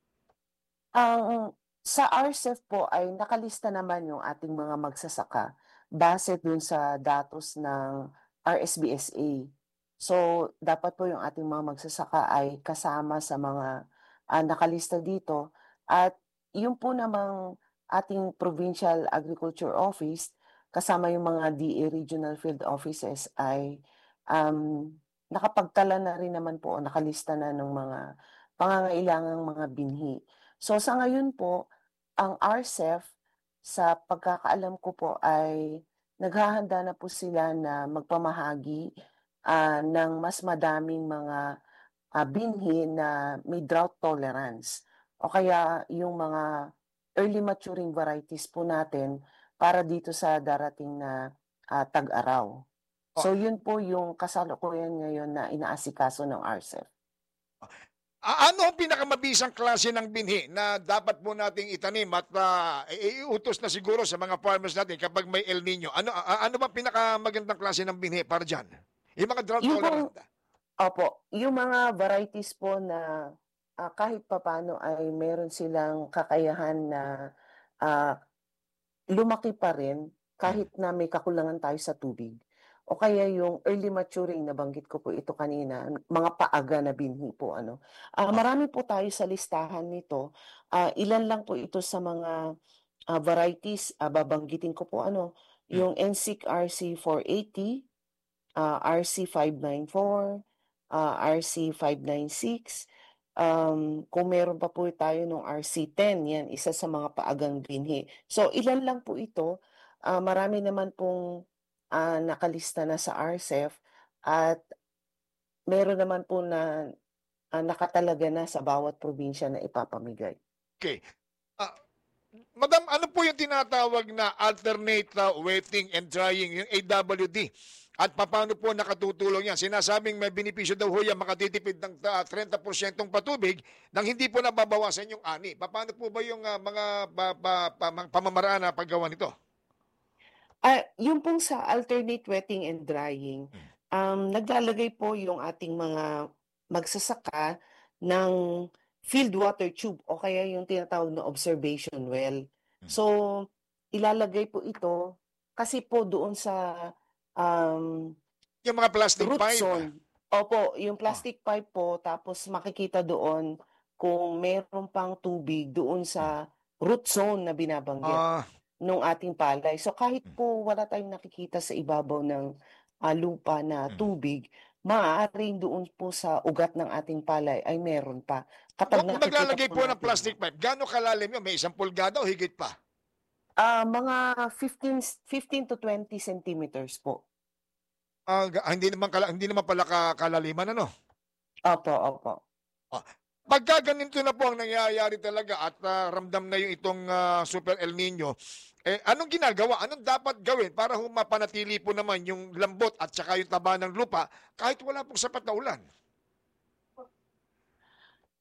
S4: Sa RCEP po ay nakalista naman yung ating mga magsasaka base dun sa datos ng RSBSA. So, dapat po yung ating mga magsasaka ay kasama sa mga nakalista dito. At yung po namang ating Provincial Agriculture Office, kasama yung mga DA Regional Field Offices ay nakapagtala na rin naman po o nakalista na ng mga pangangailangang mga binhi. So, sa ngayon po, ang RCEF, sa pagkakaalam ko po ay naghahanda na po sila na magpamahagi ng mas madaming mga binhi na may drought tolerance o kaya yung mga early maturing varieties po natin para dito sa darating na tag-araw. So yun po yung kasalukuyan ngayon na inaasikaso ng RCEF.
S10: Ano ang pinakamabisang klase ng binhi na dapat po nating itanim at iutos na siguro sa mga farmers natin kapag may El Nino? Ano ba pinakamagandang klase ng binhi para dyan? Yung mga drought tolerant.
S4: Opo, yung mga varieties po na kahit papano ay meron silang kakayahan na lumaki pa rin kahit na may kakulangan tayo sa tubig. O kaya yung early maturing, nabanggit ko po ito kanina, mga paaga na binhi po. Marami po tayo sa listahan nito. Ilan lang po ito sa mga varieties. Babanggitin ko po yung NSIC RC480, RC594, RC596. Kung meron pa po tayo ng RC10, yan, isa sa mga paagang binhi. So, ilan lang po ito. Marami naman pong nakalista na sa RCEF at meron naman po na nakatalaga na sa bawat probinsya na ipapamigay.
S10: Okay. Madam, ano po yung tinatawag na alternate wetting and drying, yung AWD? At paano po nakatutulong yan? Sinasabing may benepisyo daw ho yan, makatitipid ng 30% patubig nang hindi po nababawasan yung ani. Paano po ba yung mga pamamaraan na paggawa nito?
S4: Yung pong sa alternate wetting and drying, naglalagay po yung ating mga magsasaka ng field water tube o kaya yung tinatawag na observation well. So, ilalagay po ito kasi po doon sa
S10: yung mga plastic pipe.
S4: Zone. Opo, yung plastic pipe po, tapos makikita doon kung meron pang tubig doon sa root zone na binabanggit nung ating palay. So kahit po wala tayong nakikita sa ibabaw ng lupa na tubig, maaaring doon po sa ugat ng ating palay ay meron pa.
S10: Kapag maglalagay po ng plastic pipe, gaano kalalim yun? May 1 pulgada o higit pa?
S4: Mga 15 to 20 centimeters po.
S10: Hindi naman pala kalaliman, ano?
S4: Opo.
S10: Pagka ganito na po ang nangyayari talaga at ramdam na yung itong Super El Nino, anong ginagawa? Anong dapat gawin para mapanatili po naman yung lambot at saka yung taba ng lupa kahit wala pong sapat na ulan?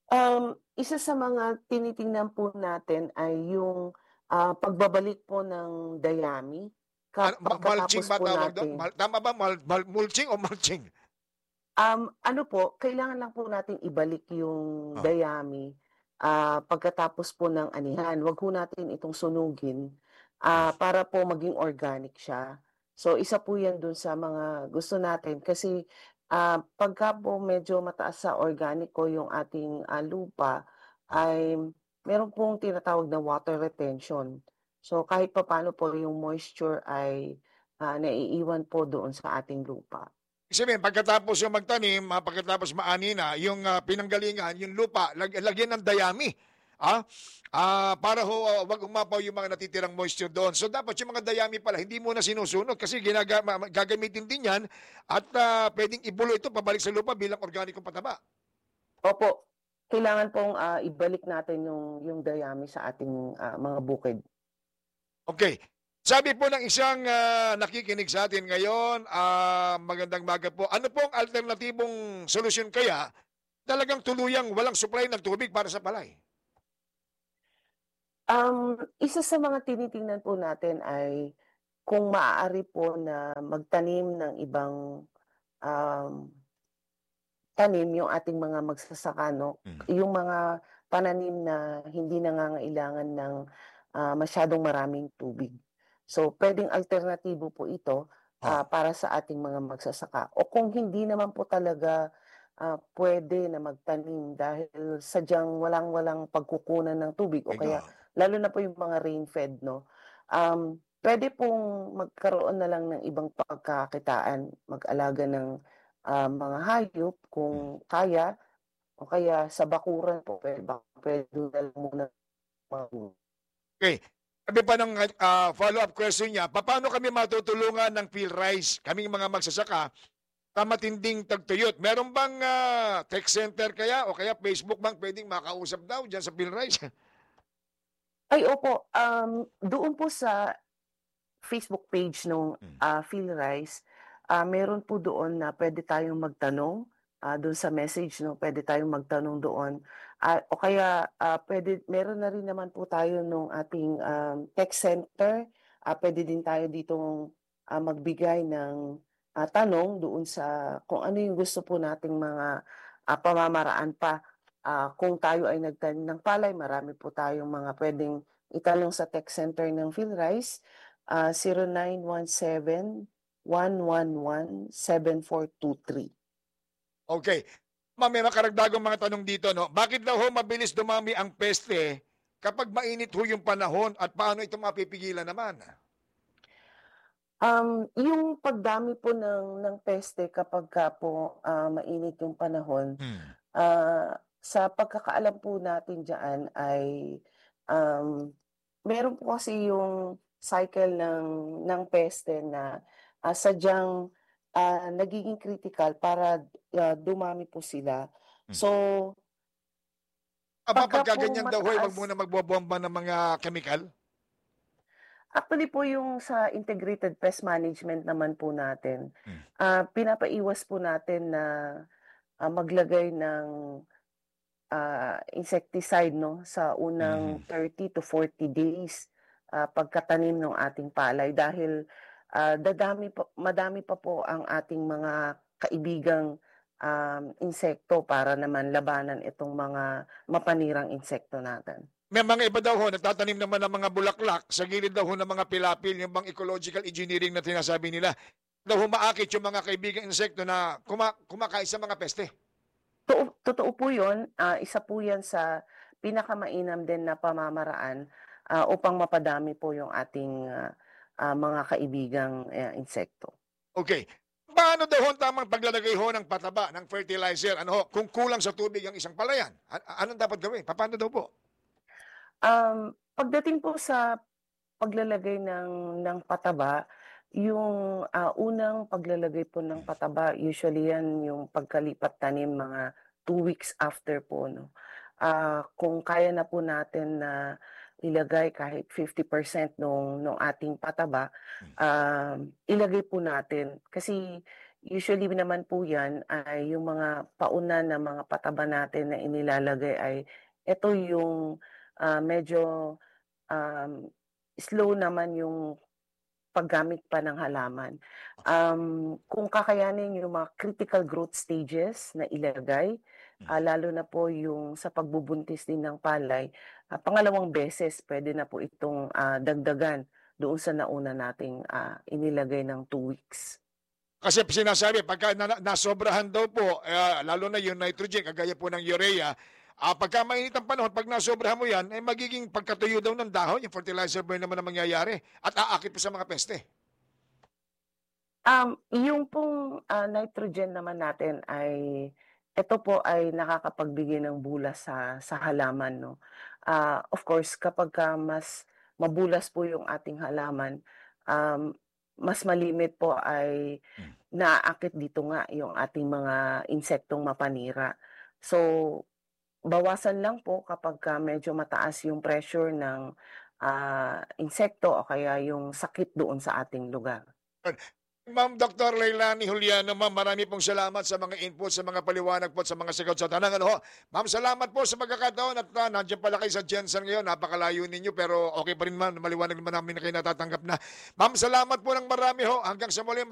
S4: Isa sa mga tinitingnan po natin ay yung pagbabalik po ng dayami
S10: Mulching
S4: pagkatapos
S10: ba
S4: po
S10: tawag doon?
S4: natin.
S10: Tama ba? Mulching o mulching?
S4: Ano po, kailangan lang po natin ibalik yung dayami pagkatapos po ng anihan. Huwag po natin itong sunugin para po maging organic siya. So isa po yan dun sa mga gusto natin kasi pagka po medyo mataas sa organico yung ating lupa ay meron pong tinatawag na water retention. So kahit papaano po yung moisture ay naiiwan po doon sa ating lupa.
S10: Sabihin, pagkatapos yung magtanim, pagkatapos maani na, yung pinanggalingan, yung lupa, lagyan ng dayami. Para wag umapaw yung mga natitirang moisture doon. So dapat yung mga dayami pala, hindi mo na sinusunod kasi gagamitin din yan at pwedeng ibulo ito pabalik sa lupa bilang organikong pataba.
S4: Opo, kailangan pong ibalik natin yung dayami sa ating mga bukid.
S10: Okay. Sabi po ng isang nakikinig sa atin ngayon, magandang maga po. Ano pong alternatibong solusyon kaya talagang tuluyang walang supply ng tubig para sa palay?
S4: Isa sa mga tinitingnan po natin ay kung maaari po na magtanim ng ibang tanim yung ating mga magsasaka, no? Yung mga pananim na hindi nangangailangan ng masyadong maraming tubig. So, pwedeng alternatibo po ito para sa ating mga magsasaka. O kung hindi naman po talaga pwede na magtanim dahil sadyang walang pagkukunan ng tubig o kaya lalo na po yung mga rain-fed, no? Pwede pong magkaroon na lang ng ibang pagkakitaan, mag-alaga ng mga hayop kung kaya o kaya sa bakuran po, pwede na lang muna.
S10: Okay. Sabi pa ng follow-up question niya, paano kami matutulungan ng PhilRice, kaming mga magsasaka, sa matinding tagtuyot? Meron bang tech center kaya o kaya Facebook bang pwedeng makausap daw dyan sa PhilRice?
S4: Ay, opo. Doon po sa Facebook page ng PhilRice, meron po doon na pwede tayong magtanong doon sa message, no? Pwede tayong magtanong doon. O kaya meron na rin naman po tayo nung ating tech center. Pwede din tayo ditong magbigay ng tanong doon sa kung ano yung gusto po nating mga pamamaraan pa. Kung tayo ay nagtanim ng palay, marami po tayong mga pwedeng itanong sa tech center ng PhilRice, 0917-111-7423.
S10: Okay. Ma'am, may makaragdagang mga tanong dito, no? Bakit daw ho mabilis dumami ang peste kapag mainit ho yung panahon at paano ito mapipigilan naman?
S4: Yung pagdami po ng peste kapag po mainit yung panahon, sa pagkakaalam po natin dyan ay meron po kasi yung cycle ng peste na sadyang nagiging critical para dumami po sila. So,
S10: pagka ganyan daw, wag muna magbobomba ng mga chemical?
S4: Actually po yung sa integrated pest management naman po natin, pinapaiwas po natin na maglagay ng insecticide, no, sa unang 30 to 40 days pagkatanim ng ating palay dahil madami pa po ang ating mga kaibigang insekto para naman labanan itong mga mapanirang insekto natin.
S10: May mga iba daw ho, nagtatanim naman ng mga bulaklak sa gilid daw ho ng mga pilapil, yung bang ecological engineering na tinasabi nila. Daw humaakit yung mga kaibigang insekto na kumakain sa mga peste.
S4: Totoo po yun. Isa po yan sa pinakamainam din na pamamaraan upang mapadami po yung ating mga kaibigang insekto.
S10: Okay. Paano daw ang tamang paglalagay ho ng pataba, ng fertilizer? Ano ho, kung kulang sa tubig ang isang palayan? Anong dapat gawin? Paano daw po?
S4: Pagdating po sa paglalagay ng pataba, yung unang paglalagay po ng pataba, usually yan yung pagkalipat tanim mga 2 weeks after po, no? Kung kaya na po natin na ilagay kahit 50% nung ating pataba, ilagay po natin. Kasi usually naman po yan ay yung mga pauna na mga pataba natin na inilalagay ay ito yung medyo slow naman yung paggamit pa ng halaman. Kung kakayanin yung mga critical growth stages na ilagay, lalo na po yung sa pagbubuntis din ng palay, pangalawang beses pwede na po itong dagdagan doon sa nauna nating inilagay ng 2 weeks.
S10: Kasi sinasabi, pagka nasobrahan daw po, lalo na yung nitrogen, kagaya po ng urea, pagka mainit ang panahon, pag nasobrahan mo yan, magiging pagkatuyo daw ng dahon, yung fertilizer burn naman ang mangyayari, at aakit pa sa mga peste.
S4: Yung pong nitrogen naman natin ay, ito po ay nakakapagbigay ng bulas sa halaman. No? Of course, kapag mas mabulas po yung ating halaman, mas malimit po ay naaakit dito nga yung ating mga insektong mapanira. So, bawasan lang po kapag medyo mataas yung pressure ng insekto o kaya yung sakit doon sa ating lugar.
S10: Ma'am Dr. Leilani Juliano, ma'am, marami pong salamat sa mga input, sa mga paliwanag po, sa mga sagot sa tanang. Ma'am, salamat po sa pagkakataon at nandiyan pala kayo sa Jensen ngayon. Napakalayo ninyo pero okay pa rin ma'am, maliwanag naman namin na kayo natatanggap na. Ma'am, salamat po ng marami ho. Hanggang sa muli.